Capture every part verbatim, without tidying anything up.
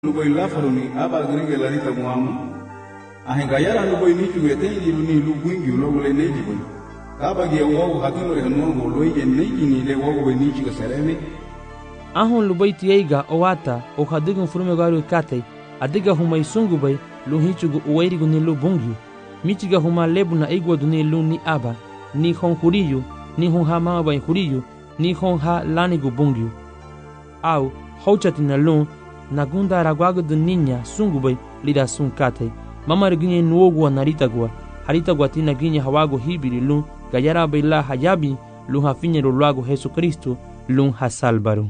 Luboy la faruni aba gringe la rita muamu ahenga yara luboy ni chuete ni lu ni lu gwingi lo le ne jiboy aba ge wo hatino re no go lo ye ne ni le wo go ni chiga serene ahon luboy tiega owata o hadigun furume garu kate adiga huma isungu bay lu hichugu uwairi gu ni lu bungi michiga huma lebu na igwa du ni lu ni aba ni hon huriyu ni hon ha mama bay huriyu ni hon ha lani gu bungi au hochati na lu Nagunda ragwago de niña sungubay lida sunkate mama reginye nuogwa naritagwa haritagwa tina ginye hawago hibiri lun gayara baila hayabi lun hafinye lo lago Jesucristo lun hasalbaru.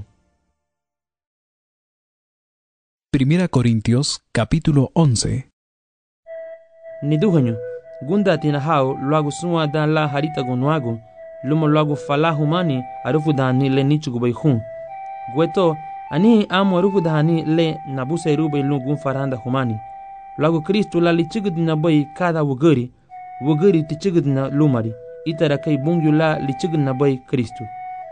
Primera Corintios capítulo once. Niduhanyo gunda tina hao lago suwa dan la haritago nuago lumo lago fala humani arufu dani le nichugubay hun gweto ani amu arufu dahani le nabusa irubay lungun faranda humani lago Kristo la lichigud na bay kada wugari wugari tichigud na lumari itara kay bungyu la lichigud na bay Kristo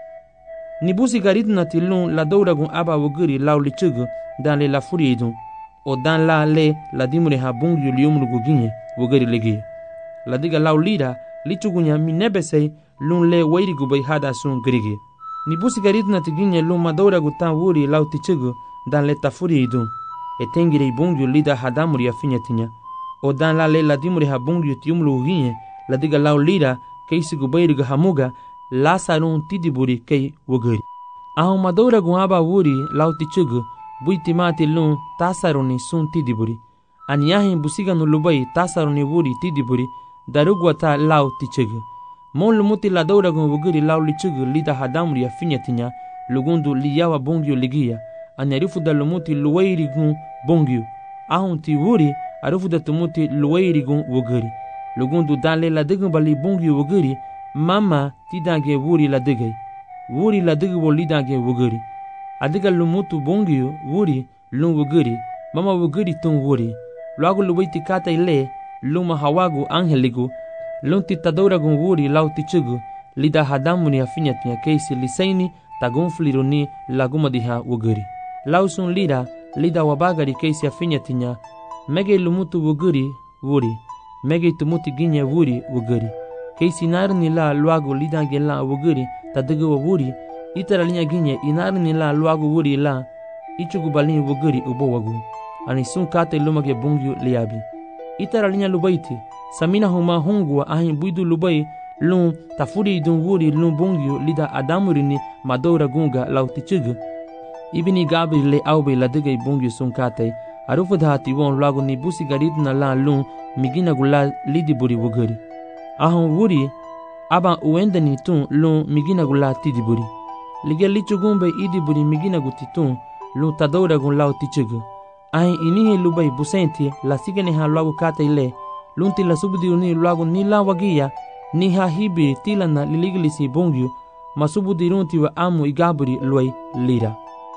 nibusi garit na tilun la douragun aba wugari law lichigu dan le la furiidun o dan la le la dimure ha bungyu liumru guginye wugari legi la diga law lira lichugunya minebesay lun le wairi gubay hada sun grigi Nibusi garit na tiginye lu madora gutan wuri lau tichigu dan le tafuri idun. E tengire bungyu lida hadamuri ya finyatinya. O dan la le ladimuri ha bungyu tiumlu uginye la diga lau lira kei sigu bayriga hamuga la sarun tidiburi kei wugari. Aho madora gu aba wuri lau tichigu buiti mati lun tasaruni sun tidiburi. Aniyahin busiga nu lubai tasaruni wuri tidiburi darugwa ta lau tichigu. Mon lumuti la daura gun wugiri law lichugu lida hadamri ya finyatinya lugundu liyawa bongyu ligia anyarifu da lumuti luwairi gun bongyu ahun ti wuri arifu da tumuti luwairi gun wugiri lugundu danle la digun bali bongyu wugiri mama tidange wuri la digay wuri la digu lidange wugiri adiga lumutu bongyu wuri lun wugiri mama wugiri tun wuri luagu luwaiti kata ile luma hawagu angeligu Lunti tadora gun wuri lau tichugu lida hadamuni ya finyatinya keisi lisaini tagun fliruni laguma diha wuguri. Lau sun lida lida wabagari keisi ya finyatinya mege lumutu wuguri wuri mege tumuti ginye wuri wuguri. Keisi narni la luagu lida gela wuguri tadigu wa wuri itara linya ginye inarni la luagu wuri la ichugu balini wuguri ubo wagu. Ani sun kate lumage bungyu liabi. Itara linya lubaiti Samina huma hungwa ahin buidu lubai lun tafuri dun wuri lun bungyu lida adamurini madora gunga lau tichugu. Ibini gabri le aube la digay bungyu sunkate arufu dhati won lagu ni busi garit na la lun migina gula lidi buri wugari. Ahon wuri aba uende ni tun lun migina gula tidi buri. Lige lichugumbe idi buri migina gutitun lun tadora gun lau tichugu. Ahin inihe lubai busenti la sigene ha lagu kate ile Lunti la subudi uni luagu ni la wagia ni ha hibi tila na liligilisi bongyu masubudi runti wa amu igaburi luai lira.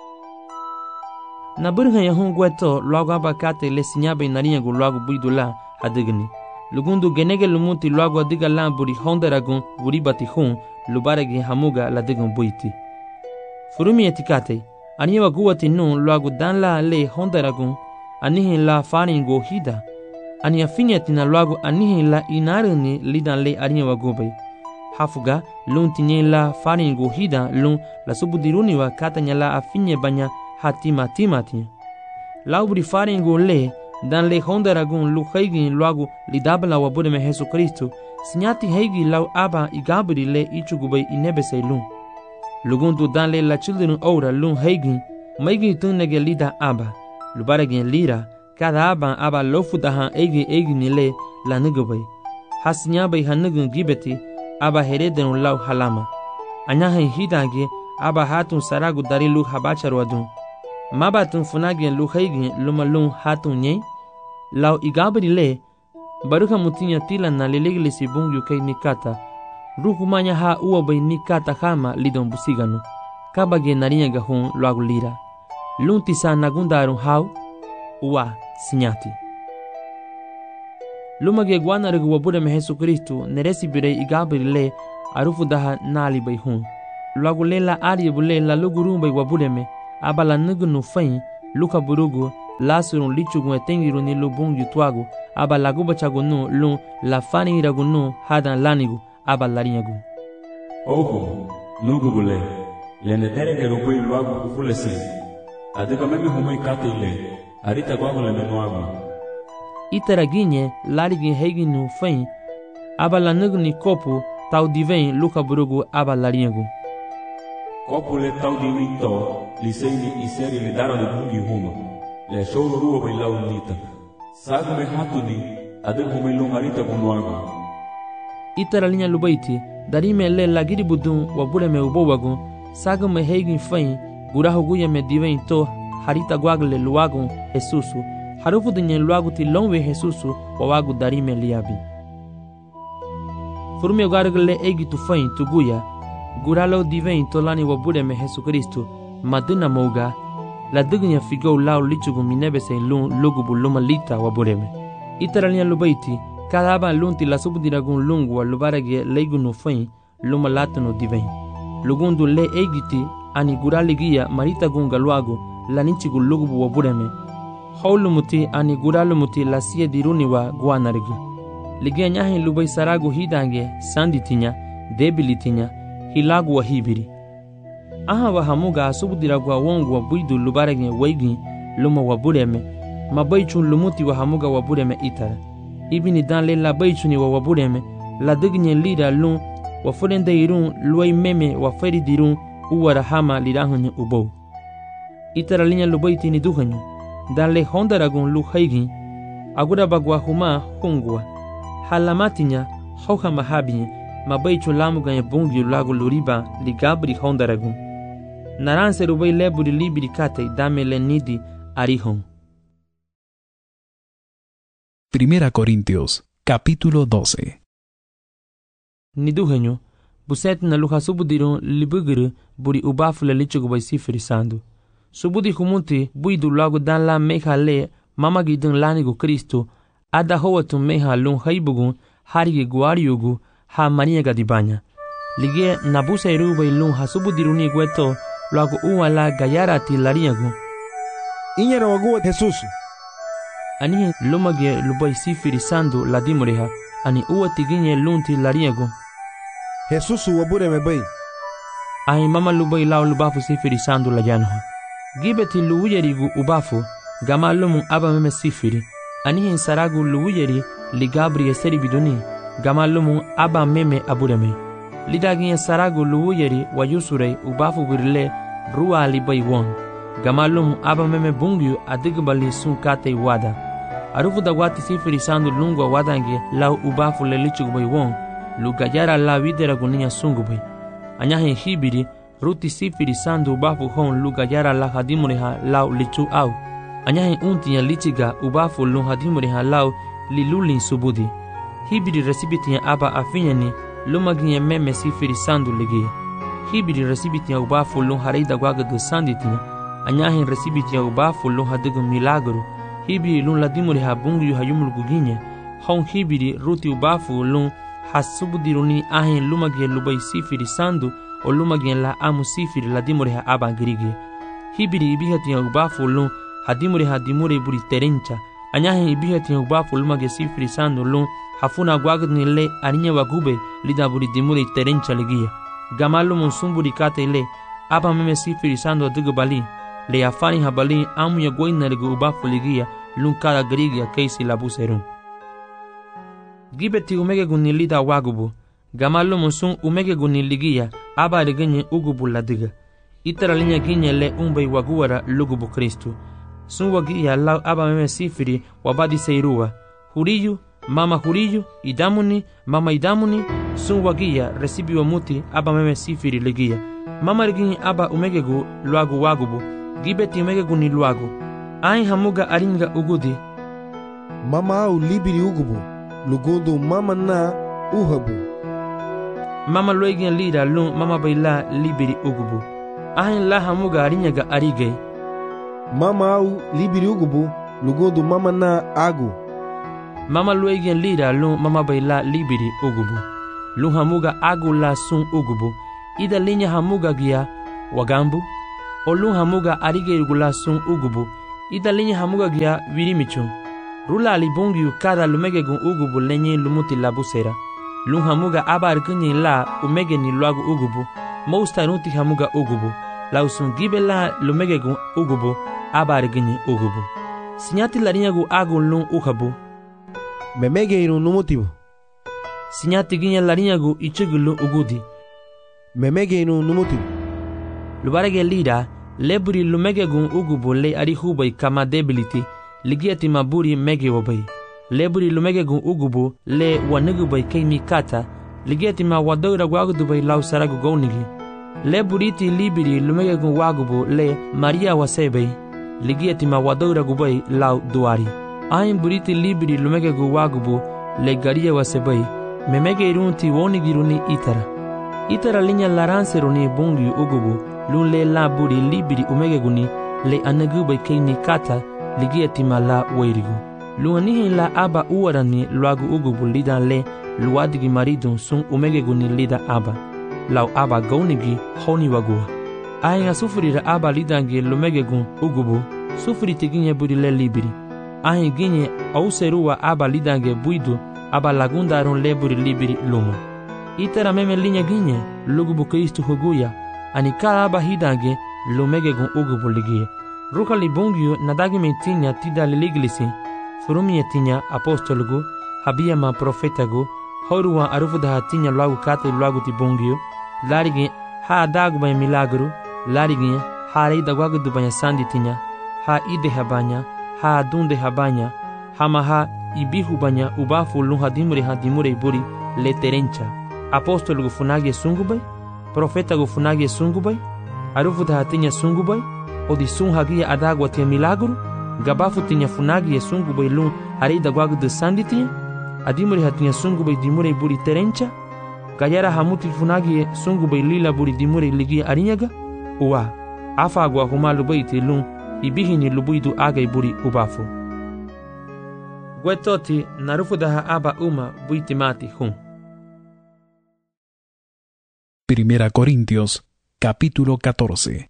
Na burha ya hungweto luagu abakate le sinyabe narinyagu luagu buidula hadigni. Lugundu genege lumuti luagu adiga lamburi hondaragun buribati hun lubaregi hamuga la digun buiti. Furumi etikate aniwa guwati nun luagu dan la le hondaragun anihin la faringo hida. Ani afinyati na luagu anihin la inarani lidan le arinya wagubay. Hafuga lun tinye la faringo hida lun la subudiruni wa katanya la afinye banya hatima timati. Laubri faringo le dan le hondaragun lu haigi luagu lidabala wabude me Jesucristo sinyati haigi lau aba igabri le ichugubay inebesay lun. Lugundu dan le la children ora lun haigi maigi tunnege lida aba lubaregen lira Kada aban aba lofu dahan egi egi nile la nugubay. Hasinya bay hanugun gibeti aba hereden lau halama. Anyahin hidange aba hatun saragu dari lu habacharwadun. Mabatun funagen lu haigin lumalun hatun nye. Lau igabri le baruka mutinya tila na liligilisi bungyu kay nikata. Ruhumanya ha uwa bay nikata hama lidon busiganu. Kabage narinya gahun luagu lira. Lunti sa nagundarun hau. Uwa sinyati. Lumage guana regu wabude me Jesucristo neresi birei igabri le arufu daha nali bay hun. Luagu le la ari bule la lugurun bay wabude me abala nugu nu fain luka burugu lasurun lichugun etengiru ni lubung yutuagu aba laguba chagunu lun la fani iragunu hadan lanigu aba larinyagu. Oho, lugubule, lene terenge rupui luagu kufulese. Adega meme humui kate ile, arita guagu le menuagu. Iteraginye larigin heginu fein aba lanugu ni kopu tau divin luka burugu aba larinyagu. Kopu le tau divin to, liseini iseri le daro de bungi huma. Le shoro ruo bailau nita. Sagu me hatuni, adega humui lung arita gunuagu. Itera linha lubaiti, darime le lagiri budun wabure me ubowagu, sagu me hegin fein gurahu guya me divin to harita guagle luagu Jesusu, harufu dinye luagu ti longwe Jesusu wawagu darime liabi. Furme guargle egi tu fein tu guya, guralo divin to lani wabure me Jesu Kristo, maduna mouga, la dugunya figo lau lichugu minebe se lun lugubu luma lita wabure me. Itera linha lubaiti, cada aba lunti la subdiragun lungu a lubarage leigunu fein luma latunu divin. Lugundu le egiti ani guraligia marita gunga luagu la ninchigu lugubu wabureme. Haulumuti ani guralumuti la sie diruniwa guanarigu. Ligia nyahin lubai saragu hidange sanditinya, debilitinya, hilagu wa hibiri. Aha wa hamuga subdiragwa wongu wa buidu lubarage waigi luma wabureme, mabaichun lumuti wa hamuga wabureme itara. Ibini dan le la baichuni wa wabureme, la dignye lira lun wa furende irun luai meme wa feri dirun uwara hama lirahunye ubou. Itara linya lubaiti ni duhanyu, dan le hondaragun lu haigi, agura bagwa huma hungwa. Halamatinya hauha mahabinye, mabaichu lamuganye bungi lagu luriba ligabri hondaragun. Naranse rubai leburi libiri kate dame le nidi arihon. Primera Corintios, capítulo doce. Niduhenyo, buset na luha subudirun libuguru buri ubafule lichugu bai sifiri sandu. Subudi humunti buidu lagu dan la meha le mamagi dun lanigu Kristo, ada howatu meha lun haibugun harigi guariyugu ha maniaga dibanya. Lige nabusa irubai lun ha subudiruni gueto lagu uwa la gayarati lariagu. Inyara waguwa Jesusu. Ani lumage lubai sifiri sandu la dimureha, ani uwa tiginye lunti lariagu. Jesusu wabure mebai. Ai mama lubai lao lubafu sifiri sandu la janoha. Gibeti luuyerigu ubafu, gama lumu aba meme sifiri. Ani saragu luuyeri li Gabriel seri biduni, gama lumu aba meme abureme. Lidaginye saragu luuyeri wa yusure ubafu virile ruwa libai won. Gama lumu aba meme bungyu adigbali sun kate wada. Arufu da wati sifiri sandu lungwa wadange lau ubafu le lichugbai won. Lugayara la videra gunia sungubai. Anyahe hibiri ruti sifiri sandu ubafu hon lugayara la hadimureha lau lichu au. Anyahe untinya lichiga ubafu lun hadimureha lau lilulin subudi. Hibiri resibitinya aba afinyani lumaginye meme sifiri sandu ligia. Hibiri resibitinya ubafu lun harida gwagadu sanditinya. Anyahe resibitinya ubafu lun hadigu milagru. Hibiri lun ladimureha bungu hayumuluguginye. Hon hibiri ruti ubafu lun hasubudiruni ahen lumagye lubai sifiri sandu o lumagye la amu sifiri la dimureha aba girigi. Hibiri ibihati ya ubafu lun hadimureha dimure buri terencha. Anyahen ibihati ya ubafu lumagye sifiri sandu lun hafuna gwagni le aninya wagube lida buri dimure terencha ligia. Gamalu monsumburi kate le aba meme sifiri sandu adigu bali le afani habali amu ya goina ligu ubafu ligia lun kada girigi ya keisi labuserun. Gibeti umege gunilida wagubu, gamalu monsun umege guniligia, aba regenye ugubu ladiga. Itara linya ginye le umbai waguara lugubu Kristu. Sun wagia lau aba meme sifiri wabadi seirua. Huriyu, mama huriyu, idamuni, mama idamuni, sun wagia resibi wa muti aba meme sifiri ligia. Mama regenye aba umege gu luagu wagubu, gibeti umege guniluagu. Ain hamuga aringa ugudi. Mama au libiri ugubu. Lugundu mama na uhabu. Mama loigin lida lun mama baila libiri ugubu. Ahin la hamuga arinyaga arige. Mama au libiri ugubu. Lugundu mama na agu. Mama loigin lida lun mama baila libiri ugubu. Lun hamuga agu la sun ugubu. Ida linya hamuga gia wagambu. O lun hamuga arige ugula sun ugubu. ita linya hamuga gia virimichu. Rula alibungiu kada lumege gun ugubu lenye lumuti labusera. Lun hamuga aba arkunyi la umege ni luagu ugubu. Mousta nuti hamuga ugubu. Lausun gibe la lumege gun ugubu aba arkunyi ugubu. Sinyati larinya gu agun lun uhabu. Memege inu numutibu. Sinyati ginya larinya gu ichugu lun ugudi. Memege inu numutibu. Lubarege lida leburi lumege gun ugubu le ari hubai kama debility ligiati maburi mege wabai. Leburi lumege gun ugubu le wanugu bai keimi kata ligiati ma wadoira wagudu bai lau saragu gounigi. Leburi ti libiri lumege gun wagubu le Maria wasebe ligiati ma wadoira gubai lau duari. Ain buriti libiri lumege gun wagubu le garia wasebe memege irunti wonigiruni itara. Itara linya laranseruni bungi ugubu lun le la buri libiri umege guni le anagu bai keini kata ligiati ma la wairigu. Luanihi la aba uarani luagu ugubu lida le luadigi maridun sun umege guni lida aba. Lau aba gaunigi honi wagua. Ahinga sufurira aba lidangi lumege gun ugubu sufuri tiginye buri le libiri. Ahin ginye auserua aba lidangi buidu aba lagundarun le buri libiri lumo. Itara meme linya ginye lugubu Kristu huguya anikala aba hidangi lumege gun ugubu ligie. Ruka libungio nadagi mentinya tida liliglisi furumie tinya apostolugu habia ma profetagu horuwa arufuda hatinya luagu kate luagu tibungio larigi ha dagu banya milagru larigi ha reida guagu du banya sandi tinya ha ide habanya ha dunde habanya hama ha ibihu banya ubafu lun hadimure hadimure iburi le terencha apostolugu funagi sungubai profetagu funagi sungubai arufuda hatinya sungubai odi sun hagia adagwa tia milagru gabafu tinya funagi sungu bai lun hareida guagu de sandi tinya adimure hatinya sungu bai dimure buri terencha gayara hamuti funagi sungu bai lila buri dimure ligi arinyaga uwa afa agwa humalu bai ti lun ibihini lubuidu agai buri ubafu gwetoti narufudaha aba uma buiti mati hun. Primera Corintios capítulo catorce.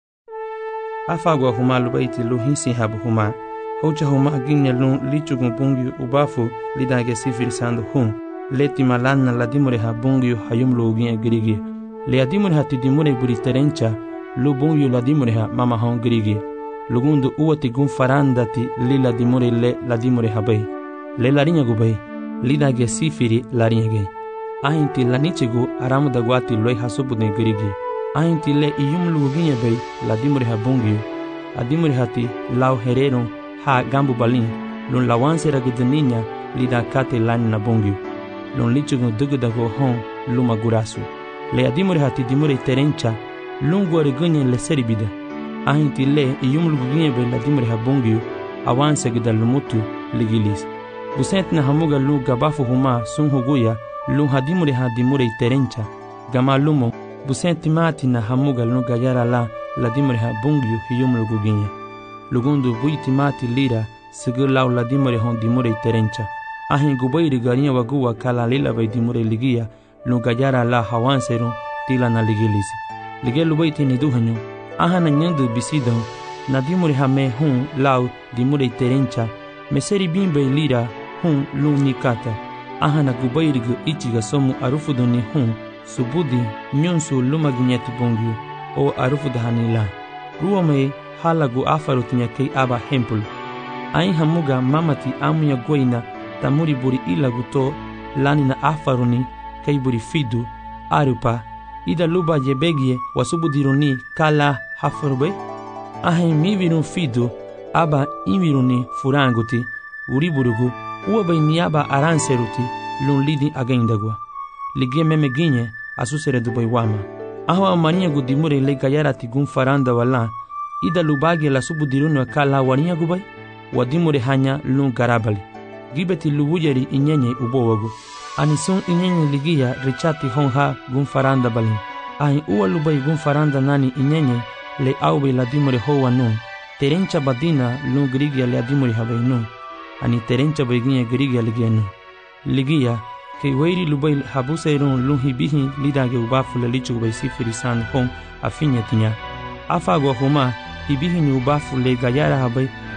Afagwa huma lubaiti luhisi habu huma. Hocha huma ginye lun lichugun bungi ubafu lidage sifiri sandu hun. Leti malana la dimure ha bungi hayum lu ginye girigi. Le adimure ha tidimure buri terencha lu bungi la dimure ha mama hon girigi. Lugundu uwati gun farandati li la dimure le la dimure ha bay. Le la rinya gu bay. Lidage sifiri la rinya gay. Ahinti la nichigu aramu da guati loy hasubune girigi. Ahinti le iyum lu ginye bay la dimure ha bungi. Adimure hati lau hereron ha gambu balin lun lawanse ragudaninya lida kate lani na bungi. Lun lichugu dugudago hon luma gurasu. Le adimure hati dimure terencha lun guare gunye le seribida. Ahinti le iyum lu ginye bay la dimure ha bungi awanse gida lumutu ligilis. Busent na hamuga lu gabafu huma sun huguya lun hadimure ha dimure terencha gama lumo busenti mati na hamuga lun gayara la la dimure ha bungiu hiyum lugu ginye. Lugundu buiti mati lira sigu lau la dimure hon dimure terencha. Ahin gubairi garinya waguwa kala lila bay dimure ligia lun gayara la hawanserun tila na ligilisi. Lige lubaiti ni duhanyu aha na nyandu bisidon na dimure ha me hun lau dimure terencha meseri bimbe lira hun lun nikata. Aha na gubairi gu ichiga somu arufuduni hun subudi nyonsu luma ginyeti bungiu o arufuda hanila. Ruwa me halagu afaru tinya kei aba hempul. Ain hamuga mamati amuya goina tamuri buri ilagu to lani na afaruni kei buri fidu arupa ida luba yebegie wasubudiruni kala hafarube. Ahin mivirun fidu aba imiruni furanguti uriburugu uwabai niaba aranseruti lun lidi againdagwa. Ligie meme ginye asusere dubai wama. Ahwa maria gudimure le gayara tigun faranda wala ida lubagi la subudirunu kala warinya gubai wadimure hanya lun garabali. Gibeti lubujeri inyenye ubowagu. Anisun inyenye ligia richati honha gun faranda balin. Ahin uwa lubai gun faranda nani inyenye le aube la dimure hoa nun. Terencha badina lun grigia le adimure habai nun. Ani terencha beginye grigia ligia nun. Ligia ke wairi lubai habuseirun lun hibihi lidage ubafu le lichu bai sifiri san hon afinya tinya. Afagwa huma hibihi ni ubafu le gayara habai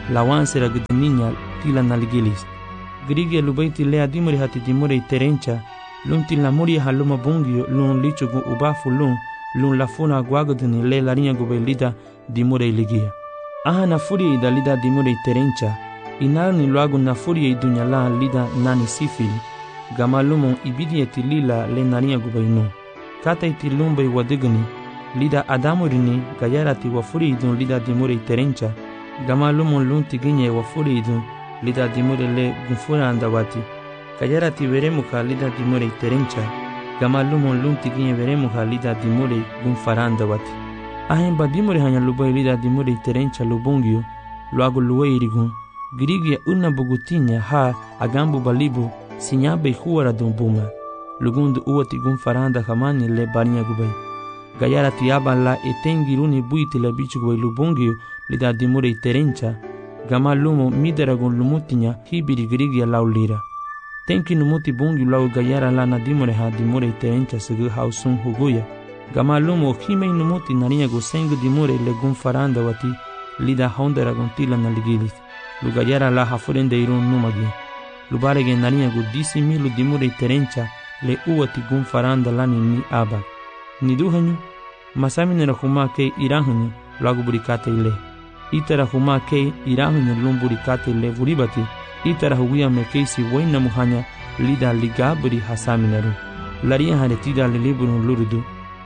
la wansera gudninya tila naligilis. Grigia lubaiti le adimori hati dimore terencha, lun tila muri haluma bungio lun lichugu ubafu lun, lun la funa guagodini le larinha gubelida dimore ligia. Aha na furia da lida dimore terencha, inarni luagu na furia idunyala lida nani sifili, gamalumo ibidi etilila le narinha gubainu. Kata itilumbe wadigani, lida adamurini gayarati wa furia idun lida dimore terencha, gamalumo lun tiginye wa furia idun lida dimore le gunfura andawati. Gayarati veremuka lida dimore terencha, gamalumo lun tiginye veremuka lida dimore gunfara andawati. Ahemba dimore hanya lubai lida dimore terencha lubungio, luagu luwe irigun, girigia una bugutinya ha agambu balibu, sinyabe huara dumbunga. Lugundu uwati gunfaranda hamani le barinha gubai. Gayarati aban la etengiruni buiti le bichu gubai lubungio lida dimore terencha, gamalumo mideragun lumutinya hibiri girigia laulira. Tenki numuti bungi lau gayara la na dimore ha dimore terencha segu hausun huguya. Gamalumo hime numuti narinha gu sengu dimore le gunfaranda wati lida hondera guntila na ligilis. Lugayara la hafurende irun numagi. Lubarege narinha gu disi milu dimore terencha le uwati gunfaranda lani ni aba. Niduhanyu, masaminera huma ke irahanyu lagu burikate ile. Itara huma ke irahanyu lum burikate ile vuribati. Itara huwia mekeisi waina muhanya lida ligaburi hasaminaru. Laria haretida liliburun lurudu.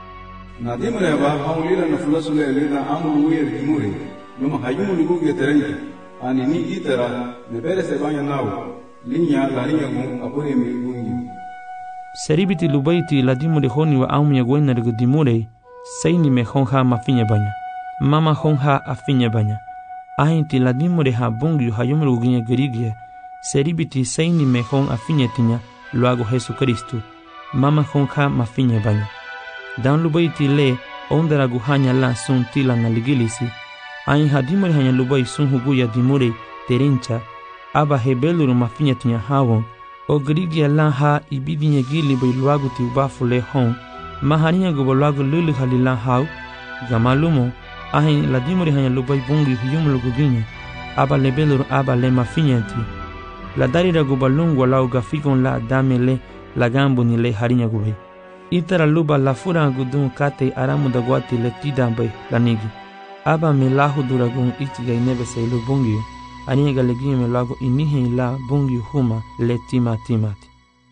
Na dimure ba haulila na fulasule lida amulu uyer dimure. Luma hayumu liguge terencha. Ani ni itara ne pere se banya nao. Linya laria gun apure mi gungi. Seribiti lubaiti la dimure honi wa aumia gwena regu dimure. Seini me honha mafinya banya. Mama honha afinya banya. Ahinti la dimure ha bungi hayumu lugunya gerigia. Seribiti seini me hon afinya tinya luago Jesu Kristu. Mama honha mafinya banya. Dan lubaiti le ondera guhanya la sun tila na ligilisi. Ain ha dimure hanya lubai sun huguya dimure terencha. Aba hebeluru mafinya tinya hawon. O grigia la ha ibidinya gili bai luagu ti ubafu le hon. Mahaniya gubo luagu lulu hali la hau. Gamalumo. Ahin la dimure hanya lubai bungi huyum luguginya. Aba lebeluru aba le mafinya ti. La darira guba lungwa lau gafikon la dame le la gambu ni le harinya gubai. Itara luba la fura gudun kate aramu da guati le tidambai la nigi. Aba me lahu duragun itiga inebe se ilu bungio. Aniga legime me lago inihe la bungio huma le tima timati.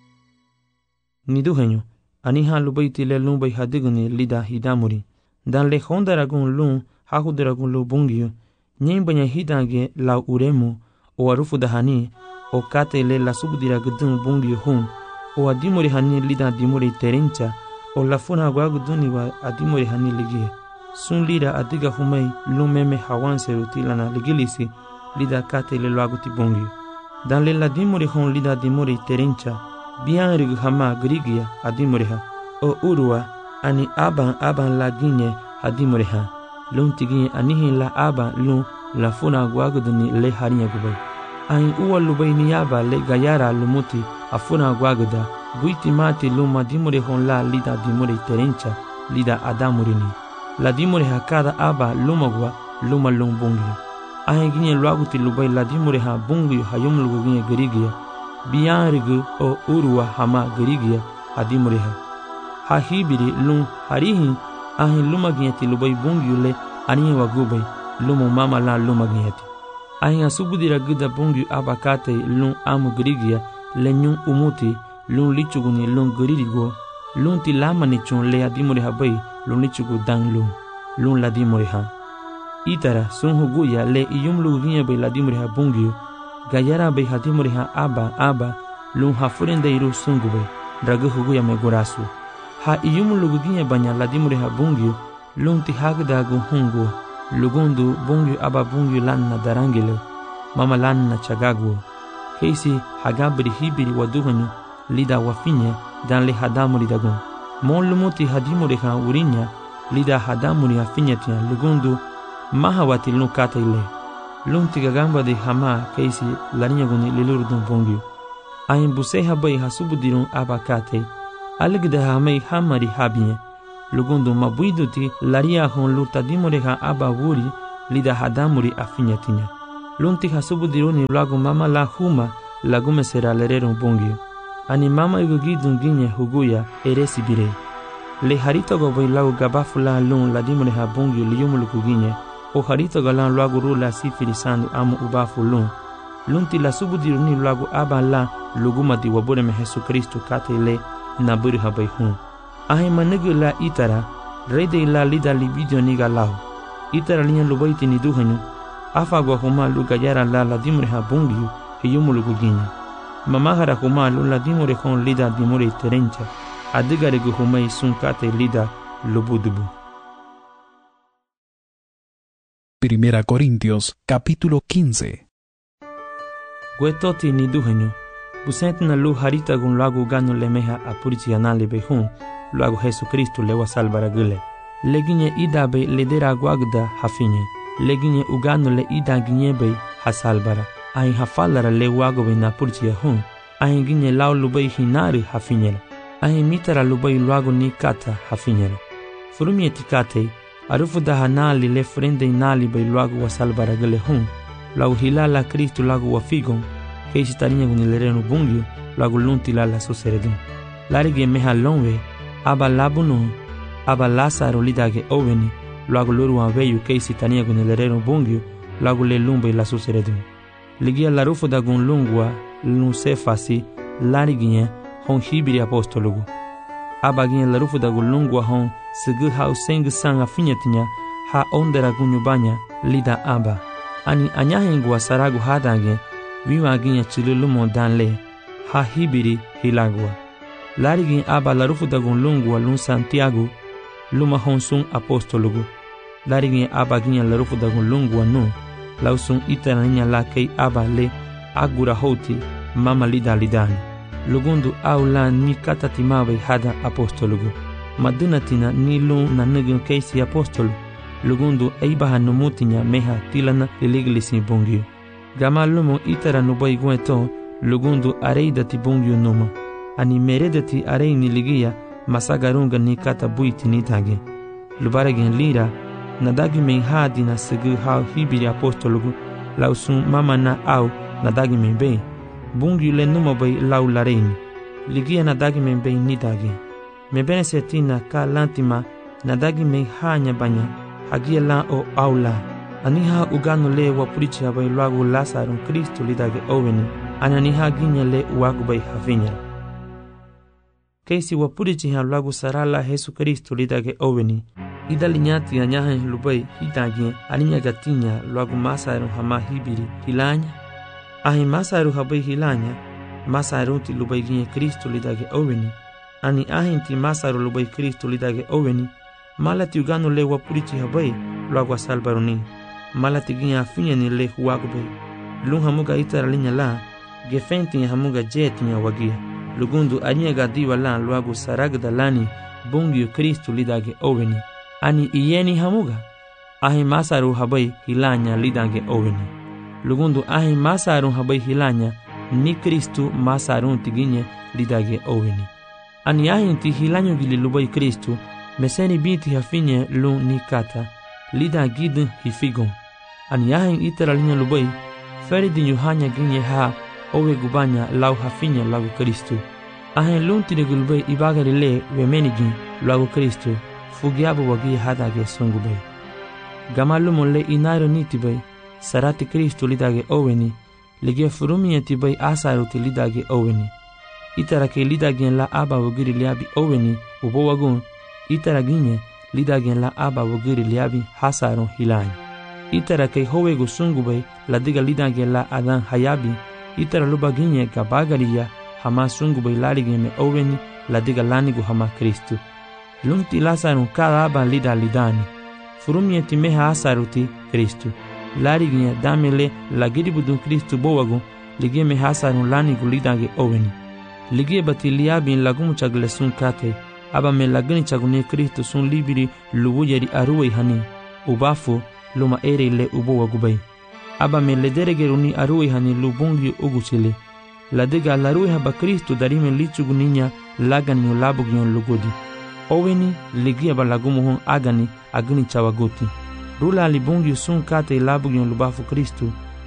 Niduhenyo, aniha lubaiti le lumbai hadiguni lida hidamuri. Dan le honda ragun lun hahu duragun lu bungio. Nyembanya hidange la uremu o arufu dahani o kate le la subdira gudun bungio hum. O adimori hani lida dimori terencha o la funa guaguduni wa adimori hani ligie. Sun lida adiga humei lumeme hawanse rutila na ligilisi lida kate le luaguti bongi. Dan le la dimori hon lida dimori terencha bian rigu hama grigia adimori ha. O urua ani aban aban la ginye adimori ha. Lun tiginye anihi la aban lun la funa guaguduni le harinya gubai. Ain uwa lubai niyaba le gayara lumuti afuna guagada buiti mati luma dimure hon la lida dimure terencha lida adamurini. La dimure hakada aba lumagwa luma lumbungi. Ain ginye luaguti lubai la dimure ha bungi hayum lugu ginye gerigia. Bian rigu o urua hama gerigia adimure ha. Ha hibiri lum harihin ahin luma ginye ti lubai bungi le aniye wagubai lumu mama la luma ginye ti. Ahin asubudira gida bungi abakate lum amu gerigia le nyun umuti lun lichuguni lun geririgo lun ti lama ni chun le adimore ha bai lun lichugu dang lun lun la dimore ha. Itara sun huguya le iyum lu vinya bai la dimore ha bungio gayara bai ha dimore ha aba aba lun ha furende iru sungu bai dragu huguya me gorasu. Ha iyum lu vinya banya la dimore ha bungio lun ti hagda gu hungu lugundu bungio aba bungio lanna darangile mama lanna chagagu. Keisi hagabri hibiri waduhanyu lida wafinya dan le hadamuri dagun. Mon lumuti hadimuri ha urinya lida hadamuri afinya tia lugundu mahawati lun kata ile. Lun tigagamba de hama keisi larinya guni lilurdun bongyu. Ain buseha bai hasubudirun abakate. Aligda hamei hamari habinye. Lugundu mabuiduti laria hon lurtadimuri ha aba wuri lida hadamuri afinya tinya. Lunti hasubu diruni lagu mama la huma lagu mesera lerero bungio. Ani mama igugidun ginye huguya eresi bire. Le harito go boy lagu gabafula lun la dimure ha bungio liyumuluku ginye. O harito galan lagu rula sifirisandu amu ubafu lun. Lunti la subu diruni lagu aba la luguma di wabure me Jesu Kristo kate le na buri habai hun. Ahe manegu la itara rede la lida li video niga lau. Itara linya lubaiti ni duhanyu. Afa gwa huma luga yara la la dimure ha bungio hiyumuluku ginye. Mamahara huma lula dimure hon lida dimure terencha. Adigare gu huma isun kate lida lubudubu. Primera Corintios, capítulo quince. Guetoti ni duhenyo. Busente na lu harita gun lagu gano lemeha apurici anale behun. Lagu Jesu Kristo lewa salvara gule. Leginye idabe ledera guagda hafinye. Leginye ugano le ida ginyebe hasalbara. Ahin hafalara le wagobe na apurici ahun. Ahin ginye lau lubai hinari hafinyela. Ahin mitara lubai lagu ni kata hafinyela. Furumie tikate. Arufu daha nali le frende nali bai lagu wasalbara gule hun. Lagu hilala Kristo lagu wafigon. Keisi tarinha gunilerenu bungio lagu lunti lala suseredun. Larige meha lonwe. Aba labuno. Aba Lazaro lidage oveni. Lagu luru waveyu keisi tarinha gunilerenu bungio lagu le lumbe la suseredun. Ligia larufu da gun lungua lunsefasi lariginha hon hibiri apostologu. Aba ginha larufu da gun lungua hon segu hau sengu sanga finhetinya ha ondera gunyubanya lida aba. Ani anyahengua saragu hadange viwa ginha chilulumo danle ha hibiri hilagua. Larigin aba larufu da gun lungua lun Santiago luma honsun apostologu. Larigin aba ginha larufu da gun lungua nu lausun itananya la kei aba le agura hoti mama lida lidani. Lugundu aula ni katatimabe hada apostologu. Madunatina ni lun na nugun keisi apostolo. Lugundu eibaha numutinya meha tilana liliglisi bungio. Gama lumo itara nubai gueto, lugundu areida ti bungio numa. Ani meredati arei ni ligia, masagarunga ni kata buiti ni tage. Lubaregen lira, nadagi men hadi na segu hau hibiri apostologu, lausun mama na au nadagi men be. Bungio le numa bai lau lareini. Ligia nadagi men be ni tage. Mebene setina ka lantima nadagi men hanya banya. Hagia la o aula. Aniha ugano le wapurichi habai lagu Lazaro Kristo lidage oveni. Ananiha ginya le uagu bai havinya. Keisi wapurichi ha lagu sarala Jesu Kristo lidage oveni. Ida linyati anyahe lubai hidage alinya gatinya lagu Masaro hama hibiri hilanya. Ahi Masaro habai hilanya. Masaro ti lubai ginya Kristo lidage oveni. Ani ahi ti Masaro lubai Kristo lidage oveni. Malati ugano le wapurichi habai lagu salbaroni. Malati ginya finya ni le huagobe. Lun hamuga itara linya la. Gefenti hamuga jetinya wagia. Lugundu anya gadiwa la lagu saragda lani. Bungio Kristo lidage oveni. Ani iyeni hamuga. Ahi Masaru habai hilanya lidage oveni. Lugundu ahi Masaru habai hilanya. Ni Kristo Masaru tiginye lidage oveni. Ani ahi ti hilanyo gili lubai Kristo. Meseni binti hafinye lu ni kata. Lida gidin hifigon. Ani yahin itara linya lubai. Feridin yuhanya ginye ha. Owe gubanya lau hafinye lagu Kristo. Ahin lunti gulubai ibagari le wemenigin lagu Kristo. Fugiabu wagi hadage sungubai. Gamalumo le inairo nitibai. Sarati Kristo lidage oveni. Ligia furumie tibai asaruti lidage oveni. Itara ke lidagen la aba wagiri liabi oveni. Ubo wagun. Itara ginye lidagen la aba wagiri liabi hasaron hilany. Itara ke howego sungubai la diga lidagen la adan hayabi. Itara luba ginye gabagariya hama sungubai larigen me oveni la diga lanigu hama Kristu. Lunti lasaron kada aba lida lidani. Furumie timeha hasaruti Kristu. Larigen damele la giribudun Kristu bowagu ligie me hasaron lanigu lidage oveni. Ligie bati liabin lagumu chagle sun kate. Aba me lagani chagune Kristo sun libiri lubu yeri aruwe hani. Ubafu luma ere le ubo wagubai. Aba me lederegeruni aruwe hani lubungi uguchile. Ladega laruwe haba Kristo darime lichuguninya lagani ulabugion lugodi. Oveni ligia ba lagumu hon agani agani chawagoti. Rula libungi sun kate labugion lubafu Kristo.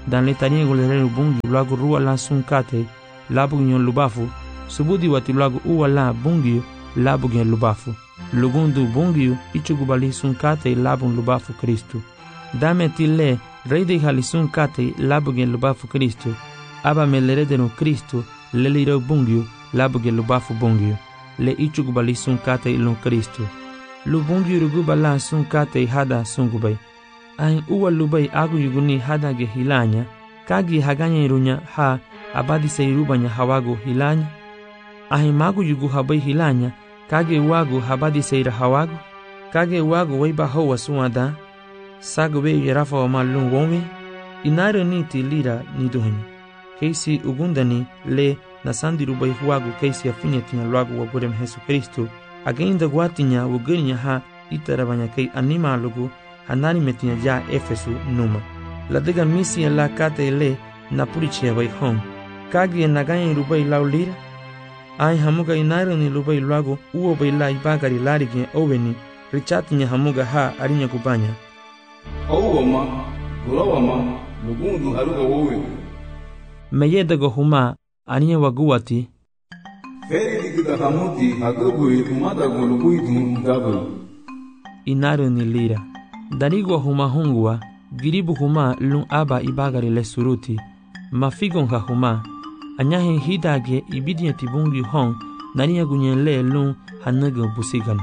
dan le tania golere bungi lagu rua langsung kate labu nyon lubafu subudi wati lagu uwa la bungi labu gen lubafu lugundu bungi ichugubali sun kate labu lubafu Kristu dame tile reide halisun kate labu gen lubafu Kristu aba melerede no Kristu le liro bungi labu gen lubafu bungi le ichugubali sun kate ilon Kristu lu bungi rugubala sun kate hada sungubai ain uwa lubai agu yuguni hada ge hilanya kagi haganya irunya ha abadi seirubanya hawago hilanya ain magu yugu habai hilanya kage wagu habadi seira hawago kage wagu weiba hoa suada sagu be yerafa wa malun wonwe inaro ni tilira ni duhani keisi ugundani le nasandi rubai huagu keisi afinya tinya luagu wa burem Jesu Kristu againda guatinya wuguninya ha itarabanya kei anima lugu hanani metinya ja Efesu numa la dega misi la kate le na purichia bai hon kagi naganya rubai laulira ai hamuga inairo ni rubai luagu uo bai la ibagari larige oweni richatinya hamuga ha arinya kubanya Owa ma gulawa ma lugundu haruga wowe meyeda go huma aninya waguati feri dikida hamuti hagabu itumada go luguitu gabu inairo ni lira darigo huma hungwa giribu huma lun aba ibagari le suruti mafigon ha huma anyahe hidage ibidia tibungi hon naniya gunyenle lun hanaga busigano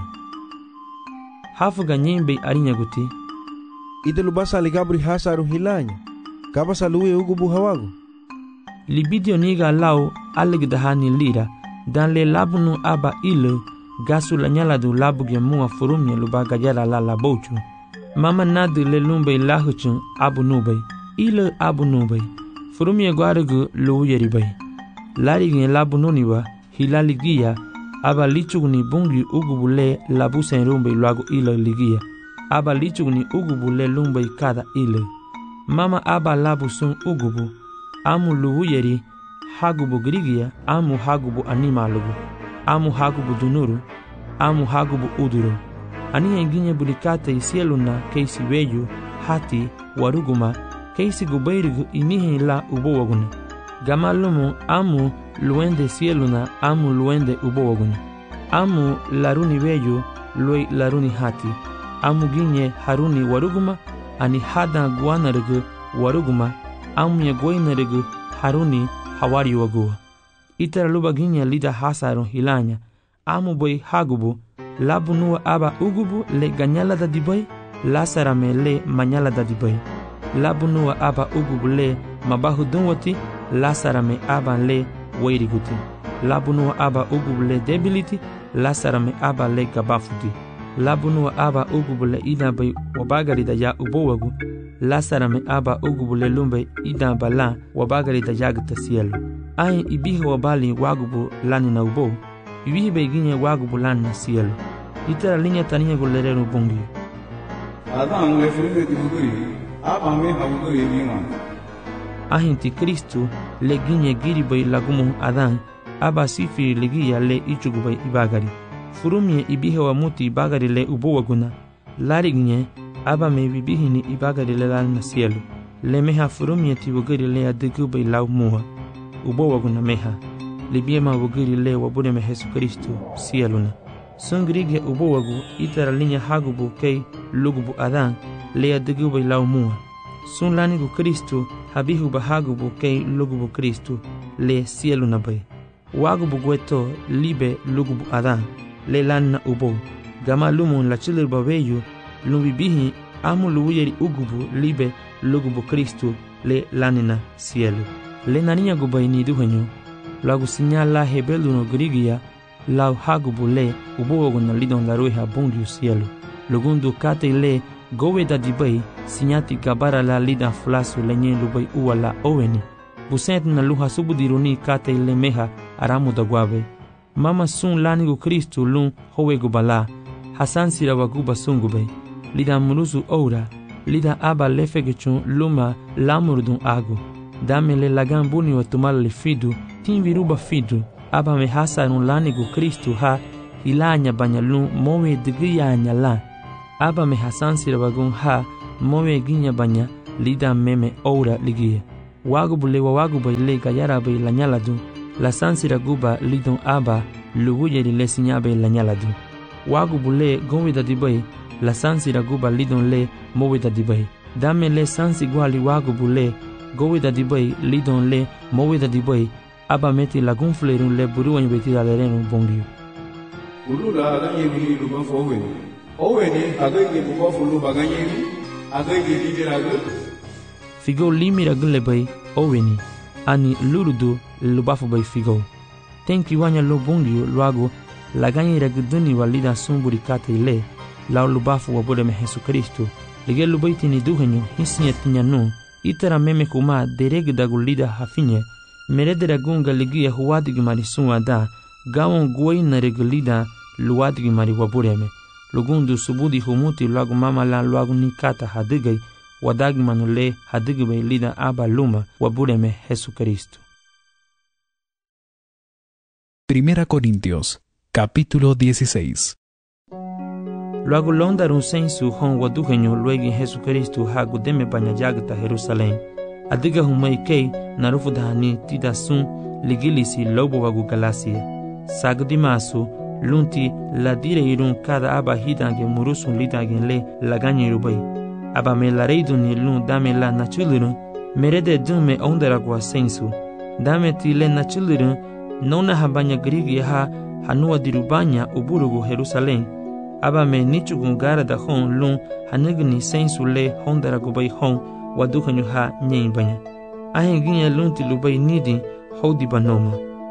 hafuga nyembe arinya guti idelu basa ligabri hasaru hilanya kabasa luwe ugubu hawago libidio niga lau alegdahani lira dan le labunu aba ile gasu la nyala du labu ge mua furumye lubaga yala la la bochu mama nadu le lumbe lahuchun abu nubay ile abu nubay furumye gwarugu lu yeribay lari ge labu nuniwa hilali giya aba lichugni bungi ugubule labu senrumbe luagu ile ligia aba lichugni ugubule lumbe kada ile mama aba labu sun ugubu amu lu yeri hagubu grigia amu hagubu animalugu amu hagubu dunuru amu hagubu uduru ani enginye bulikate isieluna keisi weyu hati waruguma keisi gubairigu inihe la ubowaguna gamalumu amu luende sieluna amu luende ubowaguna amu laruni weyu loi laruni hati amu ginye haruni waruguma ani hada guanarigu waruguma amu yegoinarigu haruni hawari wagua itara luba ginye lida hasarun hilanya amu boy hagubu labu nuwa aba ugubu le ganyala da dibai lasara me le manyala da dibai labu nuwa aba ugubu le mabahu dunwati lasara me aba le wairiguti labu nuwa aba ugubu le debility lasara me aba le gabafuti labu nuwa aba ugubu le ida bai wabagari da ya ubowagu lasara me aba ugubu le lumbe ida bala wabagari da yagta cielo ai ibihe wabali wagubu lani na ubo ibihe beginye wagubu lani na cielo itara linya taniya golerero bungi adan le frente tibuguri aba me habuguri bima ahinti Kristu le ginye giribai lagumu adan aba sifiri legia le ichugubai ibagari furumye ibihe wa muti ibagari le ubo waguna lari ginye aba me bibihini ibagari le lani na cielo le meha furumye tibuguri le adegubai lau muha ubo waguna meha libiema wugiri le wabune me Jesu Kristu cieluna sungrige ubo wagu itara linya hagubu kei lugubu adan le adegubai lau muha sun lanigu Kristu habihu bahagubu kei lugubu Kristu le cieluna bai wagubu gweto libe lugubu adan le lanna ubo gama lumun la chilir babeyu lumbibihi amu luuyeri ugubu libe lugubu Kristu le lanina cielo le naniya gubai ni duhenyo lagu sinyala hebelu no grigia lau hagubu le ubo na lidon la ruha bungiu cielo lugundu kate le gowe da dibai sinyati gabara la lida flasu lenye lubai uwala oweni busent na luha subudiruni kate le meha aramu da guave mama sun lanigu Kristu lun howe gubala hasan sira waguba sungube lida murusu oura lida aba lefegechun luma lamurdun agu dame le lagan buni wa tumala le fidu tin viruba fidu aba me hasarun lanigu Kristu ha hilanya banyalun mowe digiyanya la aba me hasan sira wagun ha mowe ginya banya lida meme oura ligia wagu bule wa wagu bai le gayara bai la nyaladu la sansira guba lidon aba luguye di le sinya bai la nyaladu wagu bule gowida di bai la sansira guba lidon le mowida di bai dame le sansi gwali wagu bule gowida di bai lidon le mowida di bai aba meti lagun flerun le buru wanyu beti dalerenu bongiu ulula aganye lu ba fowe owe ni aganye bu fulu baganye aganye lidiragu figo limira gun le bai owe ni ani lurudu lubafu bai figo tenki wanya lo bongiu luago laganye raguduni walida sumburi kate ile lao lubafu wabode me Jesu Kristo lige lubaiti ni duhenyo hisinya tinyanu itara meme kuma dereg dagulida hafinye meredera gunga ligia huwadigi marisunwa da gawon guai na reglida luwadigi mari wabureme lugundu subudi humuti luagu mama la luagu nikata hadigai wadagi manule hadigi bai lida aba luma wabureme Jesu Kristo. Primera Corintios, capítulo dieciséis. Luagu londarun sensu hon waduhenyo luegi Jesu Kristo hagu deme banyajagta Jerusalem adiga humai kei narufu dahani tida sun ligilisi lobo wagu galasia sagdi masu lunti ladire irun kada aba hidange murusun lidange le laganye rubai aba me lareidu ni lun dame la nachulirun merede dume ondera gwa sensu dame ti le nachulirun nona habanya grigi ha hanua dirubanya uburugu Jerusalem aba me nichugun gara da hon lun hanigni sensu le hondera gubai hon waduhanyu ha nyen banya ahen ginya lunti lubai nidi hodi banoma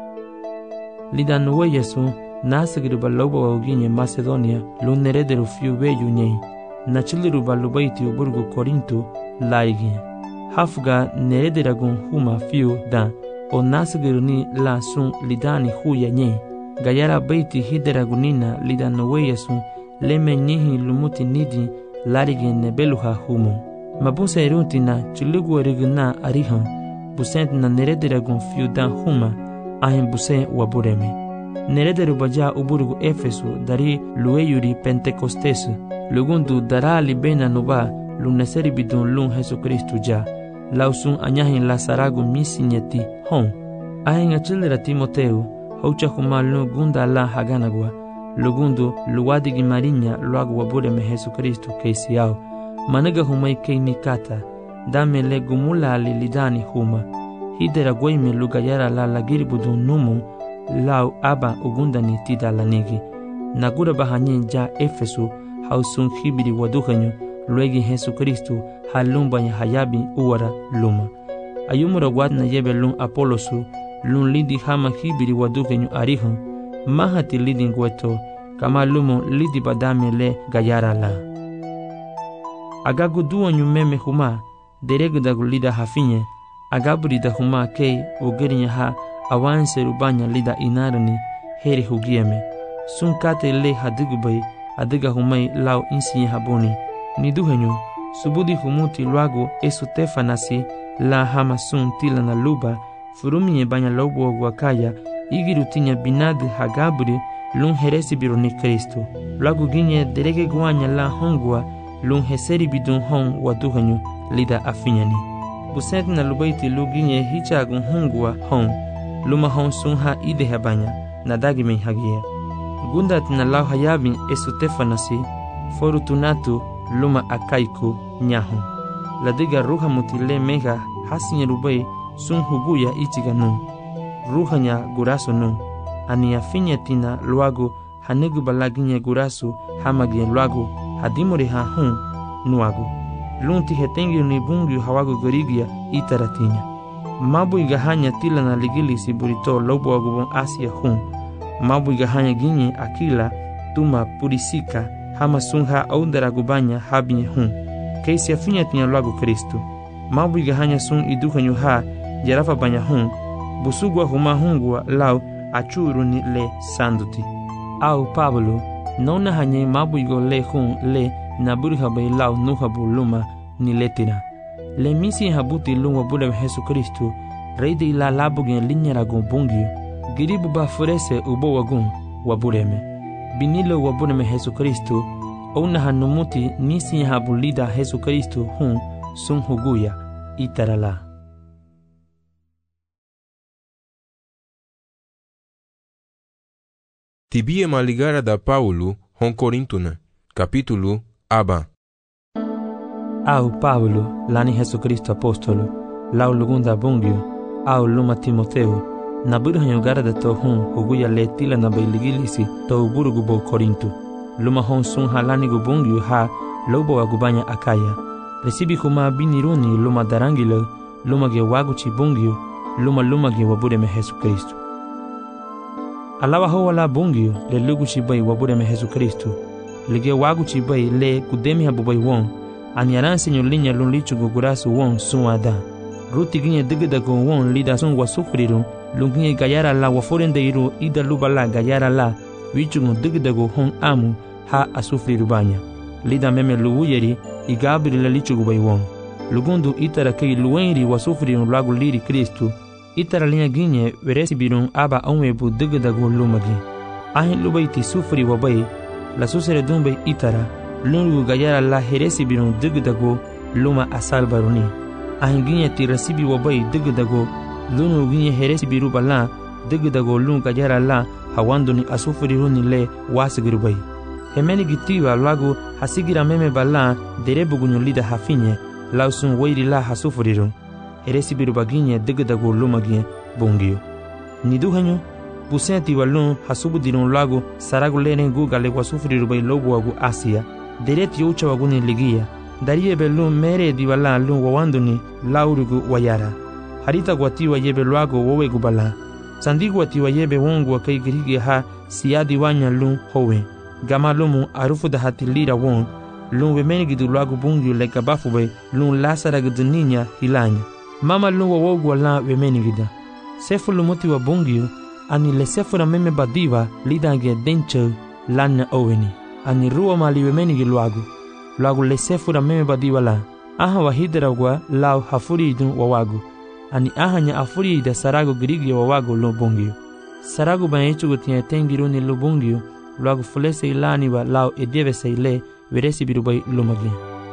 lidan we yesu nasagru baloba wa ginya Macedonia lunerederu fiu beyu nyen nachiliru balubai ti uburgu Korinto laiginya hafga nerederagun huma fiu da o nasagru ni la sun lidani huya nyen gayara baiti hideragunina lidan we yesu leme nyihi lumuti nidi larigen nebeluha humo mabusa erutina chulugu erigna arihan busent na nerederagun fiudan huma ahen buse wabureme nerederu baja uburugu Efesu dari lueyuri Pentecostes lugundu darali bena nuba luneseri bidun lun Jesu Kristu ja lausun anyahin lasaragu misinyeti hon ahen achilera Timoteu haucha huma lu gunda la haganagwa lugundu luwadigi marinya luagu wabureme Jesu Kristu keisiao managa humai kei nikata dame le gumula li lidani huma hidera goime lugayara la lagiri budun numu lau aba ugundani tida lanigi nagura bahanyen ja Efesu hausun hibiri waduhanyo luegi Jesu Kristu halumbanya hayabi uwara luma ayumura wadna yebe lun Apolosu lun lidi hama hibiri waduhanyo arihan mahati lidi ngweto kama lumo lidi badame le gayara la agagu duonyu meme huma deregu dagu lida hafinye agaburi da huma kei ugerinya ha awanse rubanya lida inarani heri hugieme sun kate le hadigu bai adiga humai lau insinye habuni ni duhenyu subudi humuti luagu esu tefanasi la hama sun tila na luba furuminye banya lobo wakaya igirutinya binadi hagaburi lun heresi bironi Kristo luagu ginye derege guanya la hongwa lun heseri bidun hon waduhanyu lida afinyani busent na lubaiti luginye hichagun hongwa hon luma hon sun ha ide habanya na dagime hagia gundat na lau hayabin esutefanasi forutunatu luma akaiku nyahu ladiga ruha mutile mega hasinya rubai sun huguya ichiganu ruhanya guraso nu ani afinya tina luagu hanegu balaginya gurasu hamagia luagu hadimuri ha hun nuagu lunti hetengi ni bungi hawagu gorigia itaratinya mabu igahanya tila na ligili siburito lobo agubon Asia hun mabu igahanya ginye akila tuma purisika hama sunha aundara gubanya habinye hun keisi afinya tinya luagu Kristo mabu igahanya sun idukanyu ha jarafa banya hun busugwa huma hungwa lau achuru ni le sanduti au Pablo nona hanye mabu igo le hun le naburi habai lau nuhabu luma ni letira le misi habuti luma bude Jesu Kristo reide ila labugen linyara gombungio giribu ba furese ubo wagun wabureme binilo wabureme Jesu Kristo ona hanumuti nisi habulida Jesu Kristo hun sun huguya itarala Tibia maligara da Paulo hon Corintuna, capítulo aba. Au Paulo, lani Jesu Cristo apóstolo, lau lugunda bungio, au luma Timoteo, na burhanyo garada to hun huguya letila na bailigilisi to burugu bo Corinto. Luma hon sun halani gu bungio ha lobo agubanya Akaya. Resibi kuma biniruni luma darangilo, luma ge waguchi bungio, luma luma ge wabure me Jesu Cristo. Alawa ho wala bungio le luguchi bai wabure me Jesu Cristo. Lige waguchi bai le kudemi habubai won. Anyaran senyo linya lun lichu gugurasu won sun ada. Ruti ginye digida go won lida sun wasufriru. Lunginye gayara la waforende iru ida lubala gayara la. Wichungu digida go hon amu ha asufriru banya. Lida meme luwuyeri igabiri la lichu gubai won. Lugundu itara kei luwenri wasufriru lagu liri Kristu. Itara linya ginye veresi birun aba onwebu digida go lumagi. Ahin lubaiti sufri wabai. La susere dumbe itara. Lungu gayara la heresi birun digdago luma asal baruni. Ahinginya tirasibi wabai digdago lungu ginya heresi biru bala digdago lungu gayara la hawanduni asufriruni le wasigiru bai. Hemeni gitiwa lagu hasigira meme bala derebugunyo lida hafinye lausun wairi la hasufriru. Heresi biru baginya digdago luma ginya bungio. Niduhanyo busenti walun hasubudirun lagu saragu lene gugale wasufriru bai lobu wagu Asia. Dereti yocha waguni ligia. Darie belun mere diwala lun wawanduni laurugu wayara. Harita guatiwa yebe luago wowe gubala. Sandi guatiwa yebe wongu wa kai girigi ha siadi wanya lun howe. Gama lumu arufu da hati lira won. Lun wemeni gidu luago bungiu leka bafube lun lasara gidu ninya hilanya. Mama lun wawogu wala wemeni gida. Sefu lumuti wa bungiu ani le sefu na meme badiva lidange denche lana oweni. Ani ruwa mali wemeni giluagu. Luagu le sefura meme badiwala. Aha wahidera wa lau hafuri idun wawagu. Ani aha nya afuri ida saragu girigi wawagu lubungio. Saragu banyechu gutia tengiruni lubungio. Luagu fulese ilani wa lau edieve seile veresi birubai lumagi.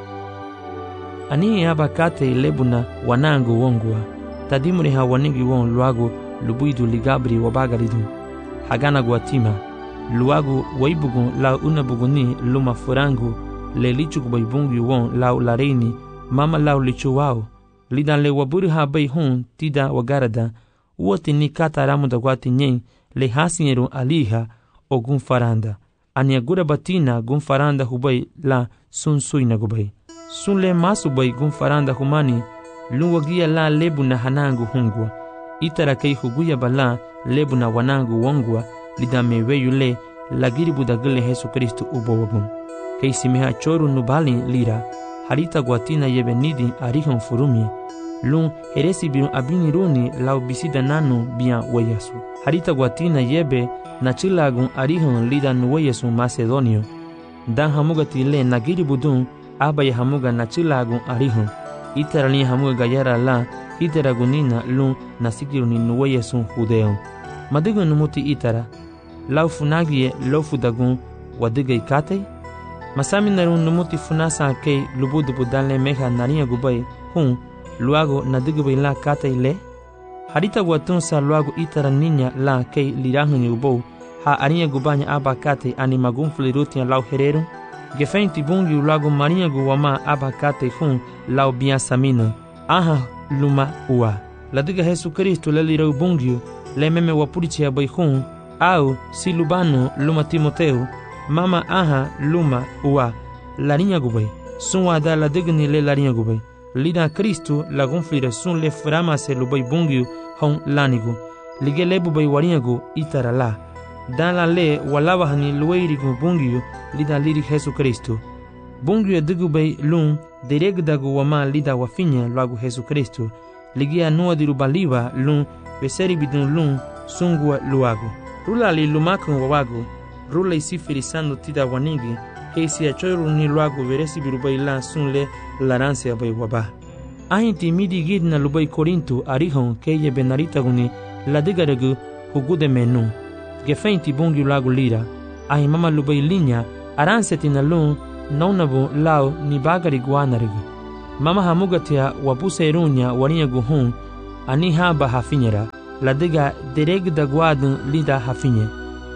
Ani haba kate ilebuna wanangu wongwa. Tadimuri ha wanigi wong luagu lubuidu ligabri wabagaridu. Hagana guatima. Luagu waibugun lau unabuguni luma furangu le lichu kubai bungi won lau lareini mama lau lichu wao lidan le waburi ha bai hun tida wagarada uoti ni kata ramu da guati nyen le hasinyeru aliha o gun faranda ania gura batina gun faranda hubai la sun suina gubai sun le masu bai gun faranda humani luwagia la lebu na hanangu hungwa itara kei huguya bala lebu na wanangu wongwa lidame weyule lagiri budagile Jesu Kristo ubowabun. Kei simeha choru nubali lira, harita guatina yebe nidi arihon furumi, lun heresi birun abiniruni lau bisida nanu bian weyasu. Harita guatina yebe nachilagun arihon lida nuweyasu Macedonio. Dan hamuga tile nagiri budun abaya hamuga nachilagun arihon. Itarani hamuga gayara la itaragunina lun nasikiruni nuweyasu Judeo. Madigo numuti itara. Lau funagie lau fudagun wadiga ikate? Masami narun numuti funasa kei lubudu budale meha nariya gubai hun luago nadigubay la kate ile? Harita guatun sa luago itara ninya la kei lirahun ubou ha ariya gubanya aba kate ani magun flirutia lau hereru? Gefeinti bungi luago maria guwama aba kate hun lau bian samina. Aha luma ua. Ladiga Jesu Kristo le lirau bungi le meme wapurichi abai hun au silubano luma Timoteo mama aha luma ua larinya gubai sunwa da la digni le larinya gubai lida Kristo la gonflira sun le frama se lubai bungiu hon lanigu lige lebu bai warinyagu itara la dan la le walawa hani luwairi gu bungiu lida liri Jesu Kristo bungiu digu bai lun deregdagu wama lida wafinya lagu Jesu Kristo ligia nuwa diru baliwa lun beseri bidun lun sungwa luagu Rula li lumakun wawagu, rula isifiri sando tida wanigi, kei si achoru ni luagu veresi birubai la sunle laranse abai waba. Ahinti midi gid na lubai Corinto arihon kei ye benarita guni ladigaregu hugude menu. Gefeinti bungi lagu lira, ahi mama lubai linya aranse tina lun naunabu lau ni bagari guanarigi. Mama hamugatia wapuse irunya warinya guhun, ani haba hafinyera. Ladiga dereg da guadun lida hafinye.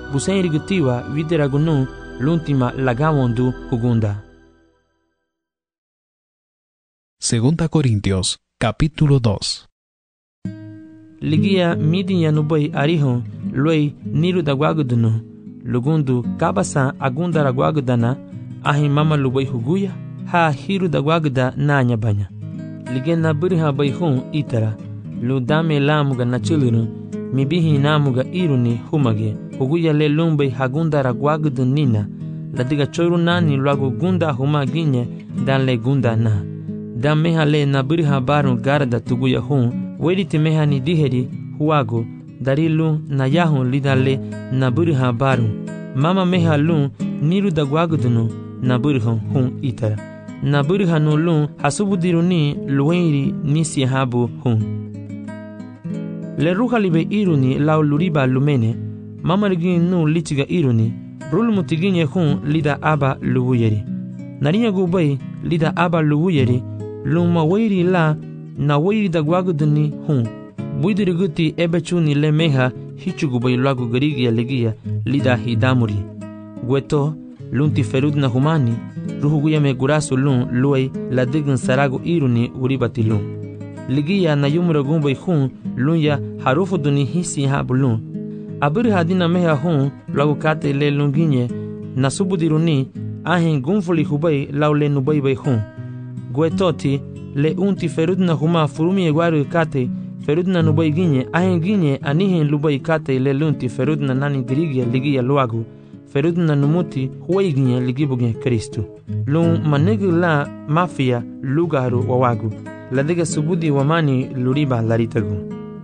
busen irigutiwa wideragunu l'ultima lagawondu hugunda. Segunda Corintios, capítulo dos. Ligia midin yanubai ariho luei niru dagwagudunu lugundu kabasa agunda ragwagudana ahi mama lubai huguya ha hiru dagwaguda nanya banya. Ligena buriha baihun itara lu dame lamuga nachilunu mibihi namuga iruni humage huguya le lumbai hagunda ragwagudu nina ladiga choru nani luagu gunda humaginye dan le gunda na dan meha le na buriha baru garda tuguya hun wediti meha ni diheri huago darilu na yahun lidale na buriha baru mama meha lu niru dagwagudunu na buriha hun itara na buriha no lu hasubudiruni luweiri nisi habu hun le ruha libe iruni lau luriba lumene mama rigin nu lichiga iruni rul mutiginye hun lida aba luwuyeri narinya gubai lida aba luwuyeri luma weiri la na weiri dagwaguduni hun buidiriguti ebechuni le meha hichugubai lagu garigia legia lida hidamuri gueto lunti ferudna humani ruhuguya me gurasu lun luei la digin sarago iruni uribati lun ligia na yumra gumbai hun lunya harufu duni hisi habulun abiri hadina meha hun lagu kate le lunginye na subudiruni ahin gunfuli hubai laule nubai bai hun guetoti le unti ferudna huma furumi egwaru kate ferudna nubai ginye ahin ginye anihin lubai kate le lunti ferudna nani grigia ligia luagu ferudna numuti huwai ginye ligibugye Kristu lun manigi la mafia lugaru wawagu ladiga subudi wamani luriba laritagu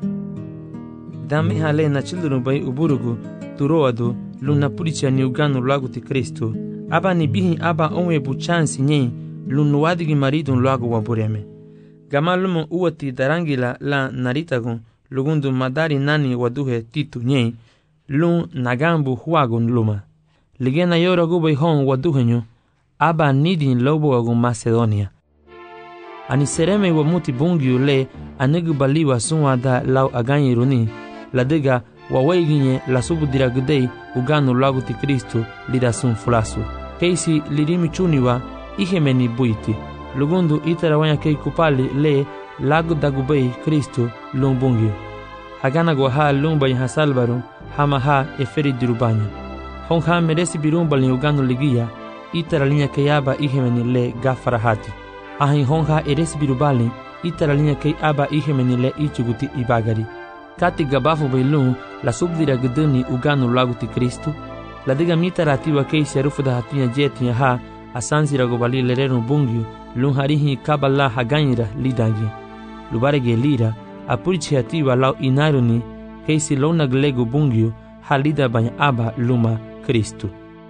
dame hale na children bai uburugu turoadu luna puricha ni uganu lagu ti Kristu aba ni bihi aba onwe buchansi nye lunu wadigi maridun lagu wabureme gamalumo uwati darangila la naritagu lugundu madari nani waduhe titu nye lun nagambu huagun luma ligena yora gubai hon waduhenyo aba nidin lobo agun Macedonia ani sereme wa muti bungiu le anigu baliwa sunwada lau aganyiruni ladiga wa weiginye la subudira gudei uganu lagu ti Kristu lida sun fulasu keisi lirimi chuniwa ihemeni buiti lugundu itara wanya kei kupali le lagu dagubei Kristu lung bungiu hagana go ha lumbai hasalbaru hama ha eferi dirubanya hon ha meresi birumbali uganu ligia itara linya keyaba ihemeni le gafarahati ahin honha eresi birubali itara linya kei aba ihemeni le ichuguti ibagari kati gabafu bailun la subdira guduni uganu lagu ti Kristu la diga mitara atiwa kei sharufu da hatinya jetinya ha asansira gobali lerenu bungiu lun harihi kabala haganyira lidagi lubarege lira apurichi atiwa lau inaruni kei si lona glegu bungiu halida banya aba luma Kristu.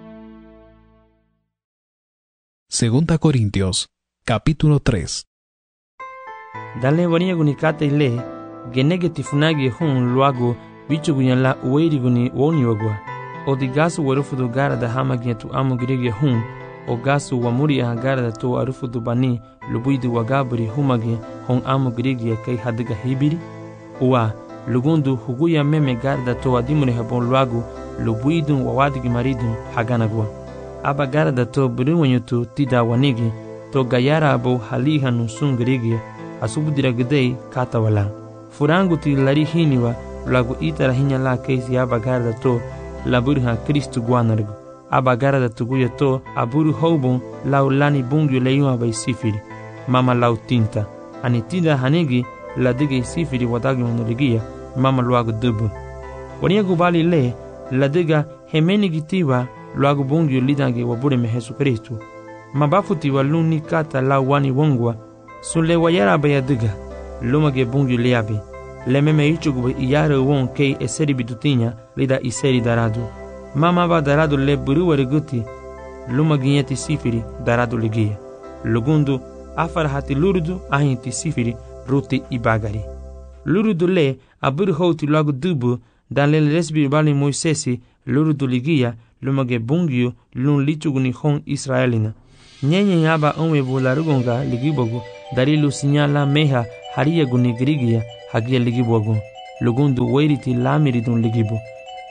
Segunda Corintios, capítulo tres. Dale waniya gunikate ile genege tifunagi hun luago bichu gunyala uweiri guni woni wagwa odigasu warufudu gara da hamagia tu amo girege hun o gasu wamuri ya gara da to arufudu bani lubuidu wagaburi humage hon amo girege kai hadiga hibiri uwa lugundu huguya meme gara da to adimure habon luago lubuidu wawadigi maridu haganagwa aba gara da to buriwanyutu tida wanigi to gayara abo halihanu sungirige asubudira gidei kata wala furangu ti lari hiniwa lagu itara hinya la keisi aba gara da to laburha Kristu guanargu aba gara da tuguya to aburu houbon lau lani bungyu leiwa bai sifiri mama lau tinta ani tida hanigi la dige sifiri wadagi manoligia mama luagu dubu wania gubali le la diga hemeni gitiwa luagu bungyu lidangi wabure me Jesu Kristu mabafuti waluni kata la wani wongwa sule wayara bayadiga lumage bungyu liabi lememe ichugu iyare won kei eseri bidutinya lida iseri daradu mama ba daradu le buru guti lumaginyeti sifiri daradu ligia lugundu afar hati lurudu ahinti sifiri ruti ibagari lurudu le aburu hoti lagu dubu dan le lesbi bali moisesi lurudu ligia lumage bungyu lun lichuguni hon israelina nyenye yaba onwe bularugonga ligibogu darilu sinyala meha hariya guni grigia hagia ligibogu lugundu weiriti lamiridun ligibo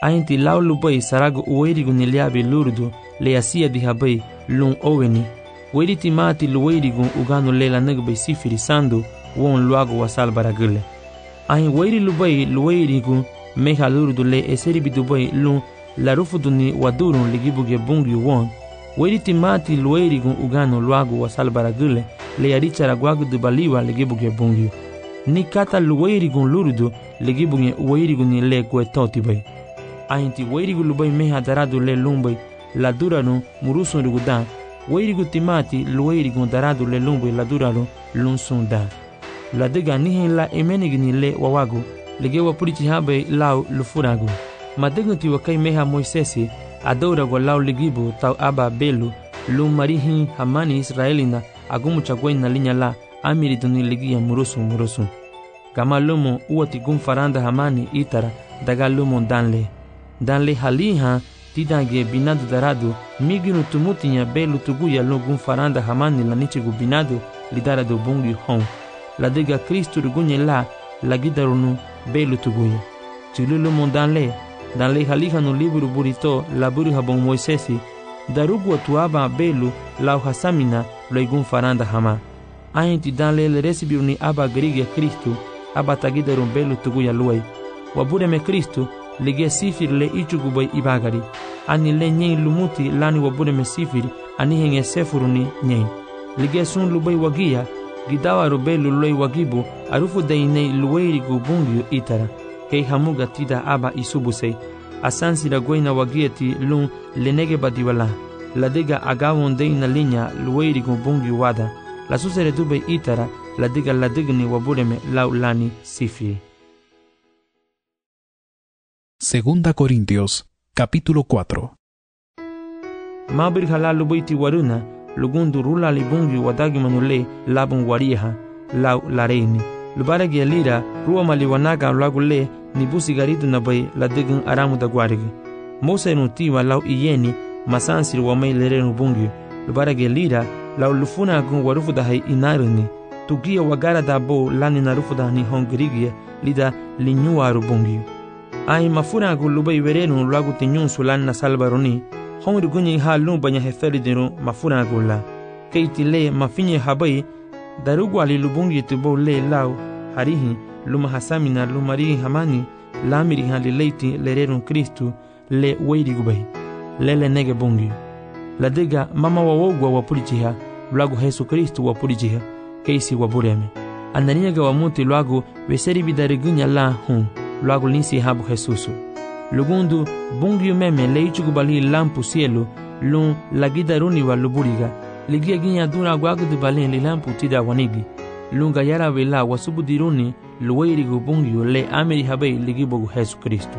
Ainti lau lubai sarago uweirigu niliabi lurdu le asia di habai lun oweni. Weiri timati luweirigu uganu lela nagbai sifiri sandu won luago wasal baragule. Ahin weiri lubai luweirigu meha lurdu le eseribi dubai lun larufuduni wadurun ligibuge bungi won. Weiri timati luweirigu uganu luago wasal baragule le yarichara guagu dubaliwa ligibuge bungi. Ni kata luweirigu lurdu ligibuge uweirigu ni le guetoti bai. Ainti weirigu lubai meha daradu le lumbai la duranu murusun rigudan. Weirigu timati luweirigu daradu le lumbai la duranu lunsun da. La dega nihin la emenigni le wawagu legewa purichi habe lau lufuragu. Madegunti wakai meha Moisesi adorago lau ligibu tau aba belu lum marihin hamani Israelina agumu chagwen na linya la amiri duni ligia murusu murusu. Gama lumo uati gum faranda hamani itara daga lumo danle. Danle haliha tidange binadu daradu miginu tumutinya belu tuguya lo gum faranda hamani la nichigu binadu lidara do bungi hon. La dega Kristu rugunye la la gidarunu belu tuguya. Chilulu mondanle danle haliha no liburu burito la buru habon Moisesi darugu atuaba belu la hasamina lo igun faranda hama. Ainti danle le resibiruni aba grigia Kristu aba tagidarun belu tuguya luai. Wabure me Kristu lige sifir le ichugubai ibagari. Ani le nyei lumuti lani wabure me sifir ani henge sefuruni nyei. Lige sun lubai wagia gidawa rubelu loi wagibu arufu deinei luweirigu bungiu itara. Kei hamuga tida aba isubusei. Asansi la goina wagieti lun lenege badiwala. La dega agawon deina linya luweirigu bungiu wada. La susere dube itara la dega la digni wabureme lau lani sifiri. Segunda Corintios, capítulo cuatro. Mabir hala lubaiti waruna, lugundu rula libungi wadagi manule labun wariha, lau lareini. Lubaragi alira, ruwa maliwanaga lagule, nibusi garidu nabai la digun aramu da guarigi. Mosa nutiwa lau iyeni, masansir wamai lerenu bungi. Lubaragi alira, lau lufuna agun warufu da hai inaruni. Tugia wagara da bo lani narufu da ni hongirigia, lida linyuwa rubungi. Ai mafuna gu lubai werenu lagu tinyun sulan na salbaroni hongri gunyi ha lumbanya heferi dinu mafuna gu la keiti le mafinye habai darugu ali lubungi tubo le lau harihi luma hasamina lumari hamani lamiri ha lileiti lerenu Kristu le weiri gubai lele nege bungi la diga mama wawogwa wapurichiha lagu Yesu Kristu wapurichiha keisi wabureme ananiga wamuti lagu weseri bidarigunya la hun luago linsi habu Jesusu. Lugundu bungiu meme leichugubali lampu cielo lun lagidaruni wa luburiga. Ligia ginya dura guagu de balen li lampu tida wanigi. Lunga yara vela wasubudiruni luweirigu bungiu le ameri habei ligibogu Jesu Kristu.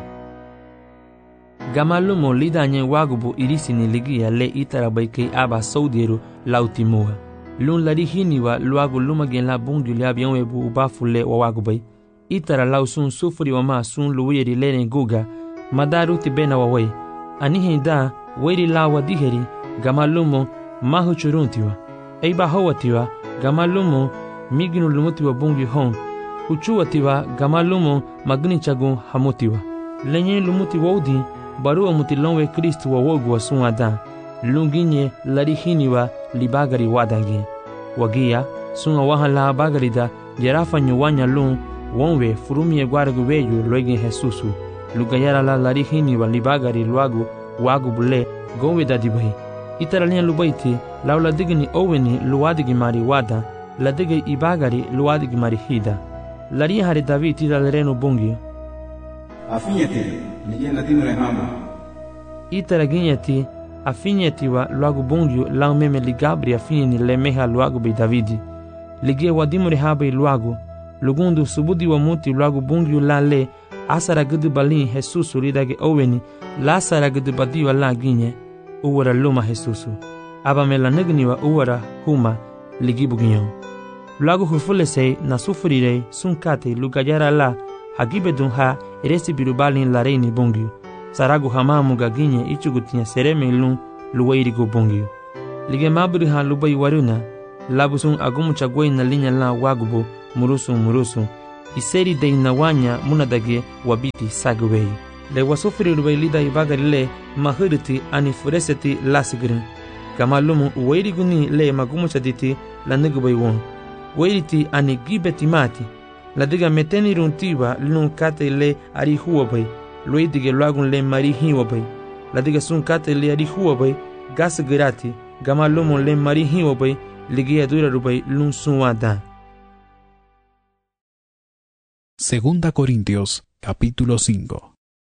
Gamalumo lidanye wagubu irisini ligia le itarabaikei aba saudiru lautimua. Lun larihini wa luago lumagen la bungiu le abionwebu ubafu le wawagubai. Itara lau sun sufuri wa ma sun luwiri lene guga madaru tibena wawai anihi da weri lawa diheri gamalumo mahu churuntiwa eiba hawatiwa gamalumo miginu lumutiwa bungi hon uchuwatiwa gamalumo magni chagun hamutiwa lenye lumuti wodi baruwa mutilonwe Kristu wa wogu wa sun adan lunginye larihiniwa libagari wadangi wagia sun awahala bagari da jerafa nyuwanya lun wonwe furumie guargu weyu loigi Jesusu lugayara la larihini wa libagari luagu wagu bule gowe dadibai itaralia lubaiti laula digni oweni luadigi mari wada la digi ibagari luadigi mari hida laria hari David ida lerenu bungi afinyete nije latino rehamba itaraginyeti afinyeti wa luagu bungi lau meme ligabri afinyeni lemeha luagu bei Davidi ligie wadimu rehaba luagu lugundu subudi wa muti lagu bungiu la le asara gudu balin Jesusu ridage oweni la asara gudu badiwa la ginye uwara luma Jesusu aba me la negni wa uwara huma ligibu ginyo lagu hufule se na sufurire sunkate lugayara la hagibedun ha eresi birubalin la reini bungiu saragu hamamu gaginye ichugutinya sereme lun luweirigu bungiu lige mabri ha lubai waruna labusun agumu chagwei na linya la wagubu murusu murusu iseri de inawanya munadage wabiti sagwei le wasofiri rubai lida ibagari le mahiriti ani fureseti lasigirin kama lumu uwairiguni le magumuchaditi la nigubai won wairiti ani gibeti mati la diga meteni runtiba lun kate le ari huwabai loidige luagun le mari hiwabai la diga sun kate le ari huwabai gas girati gama lumu le mari hiwabai ligia dura rubai lun sunwada. Segunda Corintios, capítulo cinco.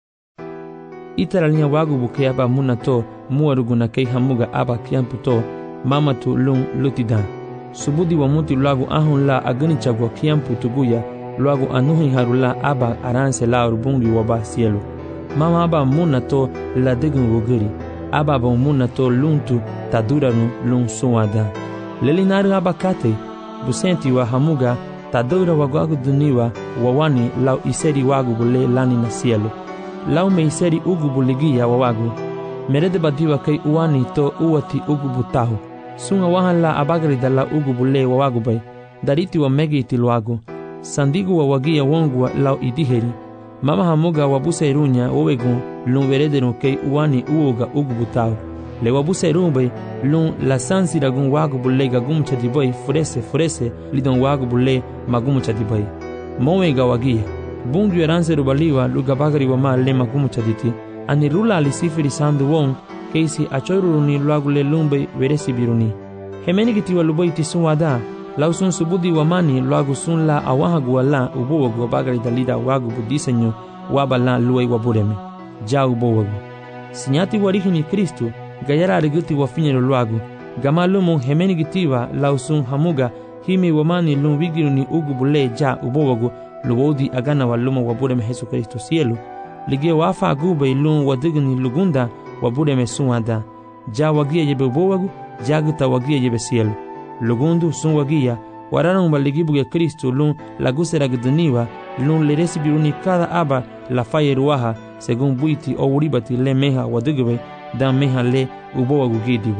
Itaralinya wagu buke aba munato muaruguna kei hamuga aba kiamputo mamatu lung lutidan. Subudi wa muti luagu ahun la agani chagwa kiampu tuguya luagu anuhin harula aba aranse la urbungi waba sielu. Mama aba munato la degun wogiri. Aba aba munato luntu taduranu lung suwada. Lelinari aba kate busenti wa hamuga tadura wagwagu duniwa wawani lau iseri wagu bule lani na sielu. Lau me iseri ugubu ligia wawagu. Merede badiwa kei uwani to uwati ugubu tahu. Sunga wahan la abagari da la ugubu le wawagu bay. Dariti wa megi itiluagu. Sandigu wa wagia wongwa lau idiheri. Mama hamuga wabusa irunya wawegu lun verederun kei uwani uoga ugubu tahu. Le wabusa irun bay lun la sansi ragun wagu bule gagum chadiboy furese furese lidon wagu bule magum chadiboy. Mowega wagia. Bungu yaranse rubaliwa lugabagari wa ma le magumu chaditi ani rula alisifiri sandu won keisi achoiruni luagu le lumbe veresi biruni hemeni gitiwa lubai tisun wada lausun subudi wa mani luagu sun la awahagu wala ubowagu wabagari dalida wagu budisenyo wabala luai wabureme ja ubowagu sinyati warihini Kristu gayara ariguti wafinyero luagu gamalumu hemeni gitiwa lausun hamuga himi wa mani lumwigiruni ugubule ja ubowagu luwodi agana waluma wabureme Yesu Kristo sielu lige wafa agube lun wadigni lugunda wabureme sunwada ja wagia yebe ubowagu jaguta wagia yebe sielu lugundu sun wagia wararan waligibuge Kristo lun lagusera gduniwa lun leresi biruni kada aba la faye ruaha segun buiti o uribati le meha wadigbe dan meha le ubowagu gidiwa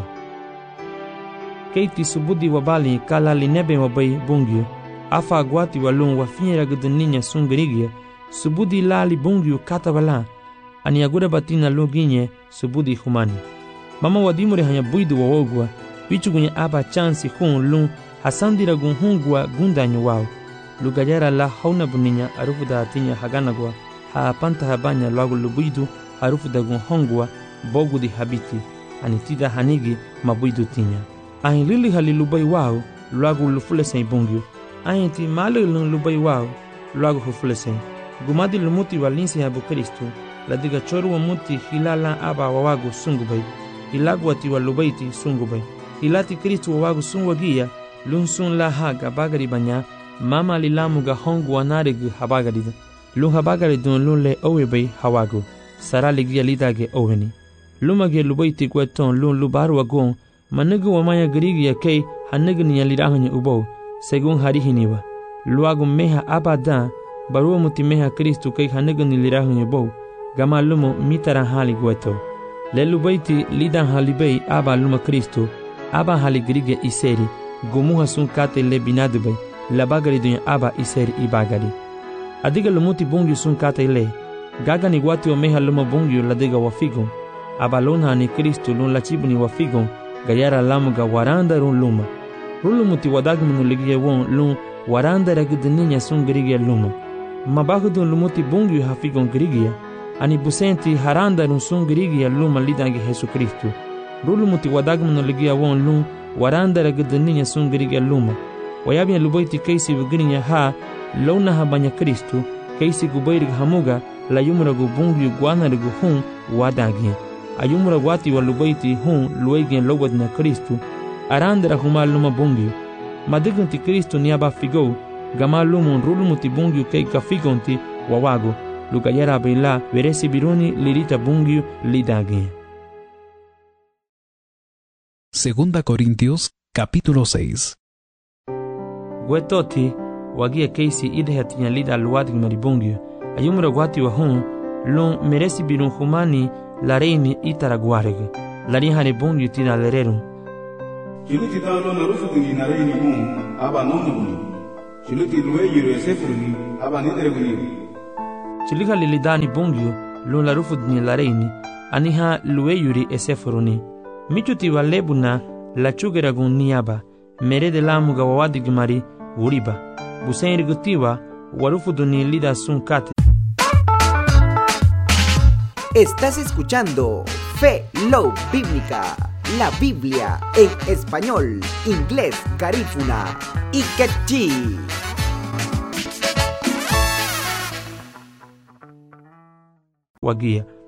keiti subudi wabali kala linebe wabai bungyu afa gwati walun wafinyera guduninya sungrigia subudi lali bungiu katabala ani agura batina loginye subudi humani mama wadimure hanya buidu wawogwa bichugunye aba chansi hun lun hasandira gun hungwa gundanyo wao lugajara la hauna buninya arufu da atinya haganagwa ha panta habanya lagu lubuidu arufu da gun hongwa bogu di habiti ani tida hanigi mabuidu tinya ahin lili halilubai wao lagu lufule say bungiu ayenti malulun lubai wao luagu hufulesen gumadi lumuti walinsi habu Kristu la diga choru wa muti hilala aba wawagu sungubai ilagu ati walubaiti sungubai ilati Kristu wawagu sunwagia lun sun la haga bagari banya mama lilamu ga hongu wanarigu habagarida lun habagari dun lun le owebai hawagu sara ligia lidage oweni lumage lubaiti gweton lun lubaru wagon manigu wamaya girigia kei hanigni yalirahanya ubou según harihiniwa luagu meha abada baruwa muti meha Kristu kei hanigni lirahunye bou gama lumo mitara hali gweto le lubaiti lidan halibei aba luma Kristu aba haligirige iseri gumuha sun kate le binadubei labagari dunya aba iseri ibagari adiga lumuti bungi sun kate le gaga ni wati o meha luma bungi ladiga wafigon aba luna ni Kristu lun lachibu ni wafigon gayara lamuga waranda run luma rulumuti wadagminu ligie won lun waranda ragudninya sun grigia luma mabagudun lumuti bungi hafigon grigia ani busenti haranda run sun grigia luma lidangi Yesu Kristu rulumuti wadagminu ligia won lun waranda ragudninya sun grigia luma wayabia lubaiti keisi wigrinya ha lona habanya Kristu keisi gubairig hamuga la yumra gubungi guana rigu hun wadagi ayumra wati walubaiti hun luegen lowadna Kristu arandra huma luma bungiu madigunti Kristu ni aba figou gama lumun rulumuti bungiu kei kafigonti wawago lugayara bela veresi biruni lirita bungiu lidagi. Segunda Corintios capítulo seis. Gwetoti wagia keisi idehatinya lida luwadig maribungiu ayumra wati wa hun lun meresi birun humani lareini itaraguareg lari hane bungiu tina lererun Chiluti talo na rufu tungi na reini bun aba nono buni. Chiluti luwe yuru esefuru ni aba nidere buni. Chilika lilidani bungyu lun la rufud ni la reini aniha lueyuri eseforuni michuti walebuna la chugeragun niaba mere de la muga wawadigmari wuriba busen rigutiwa warufuduni lida sunkate. Estás escuchando Fe Love Bíblica, la Biblia en español, inglés, garífuna y quechí. Wagia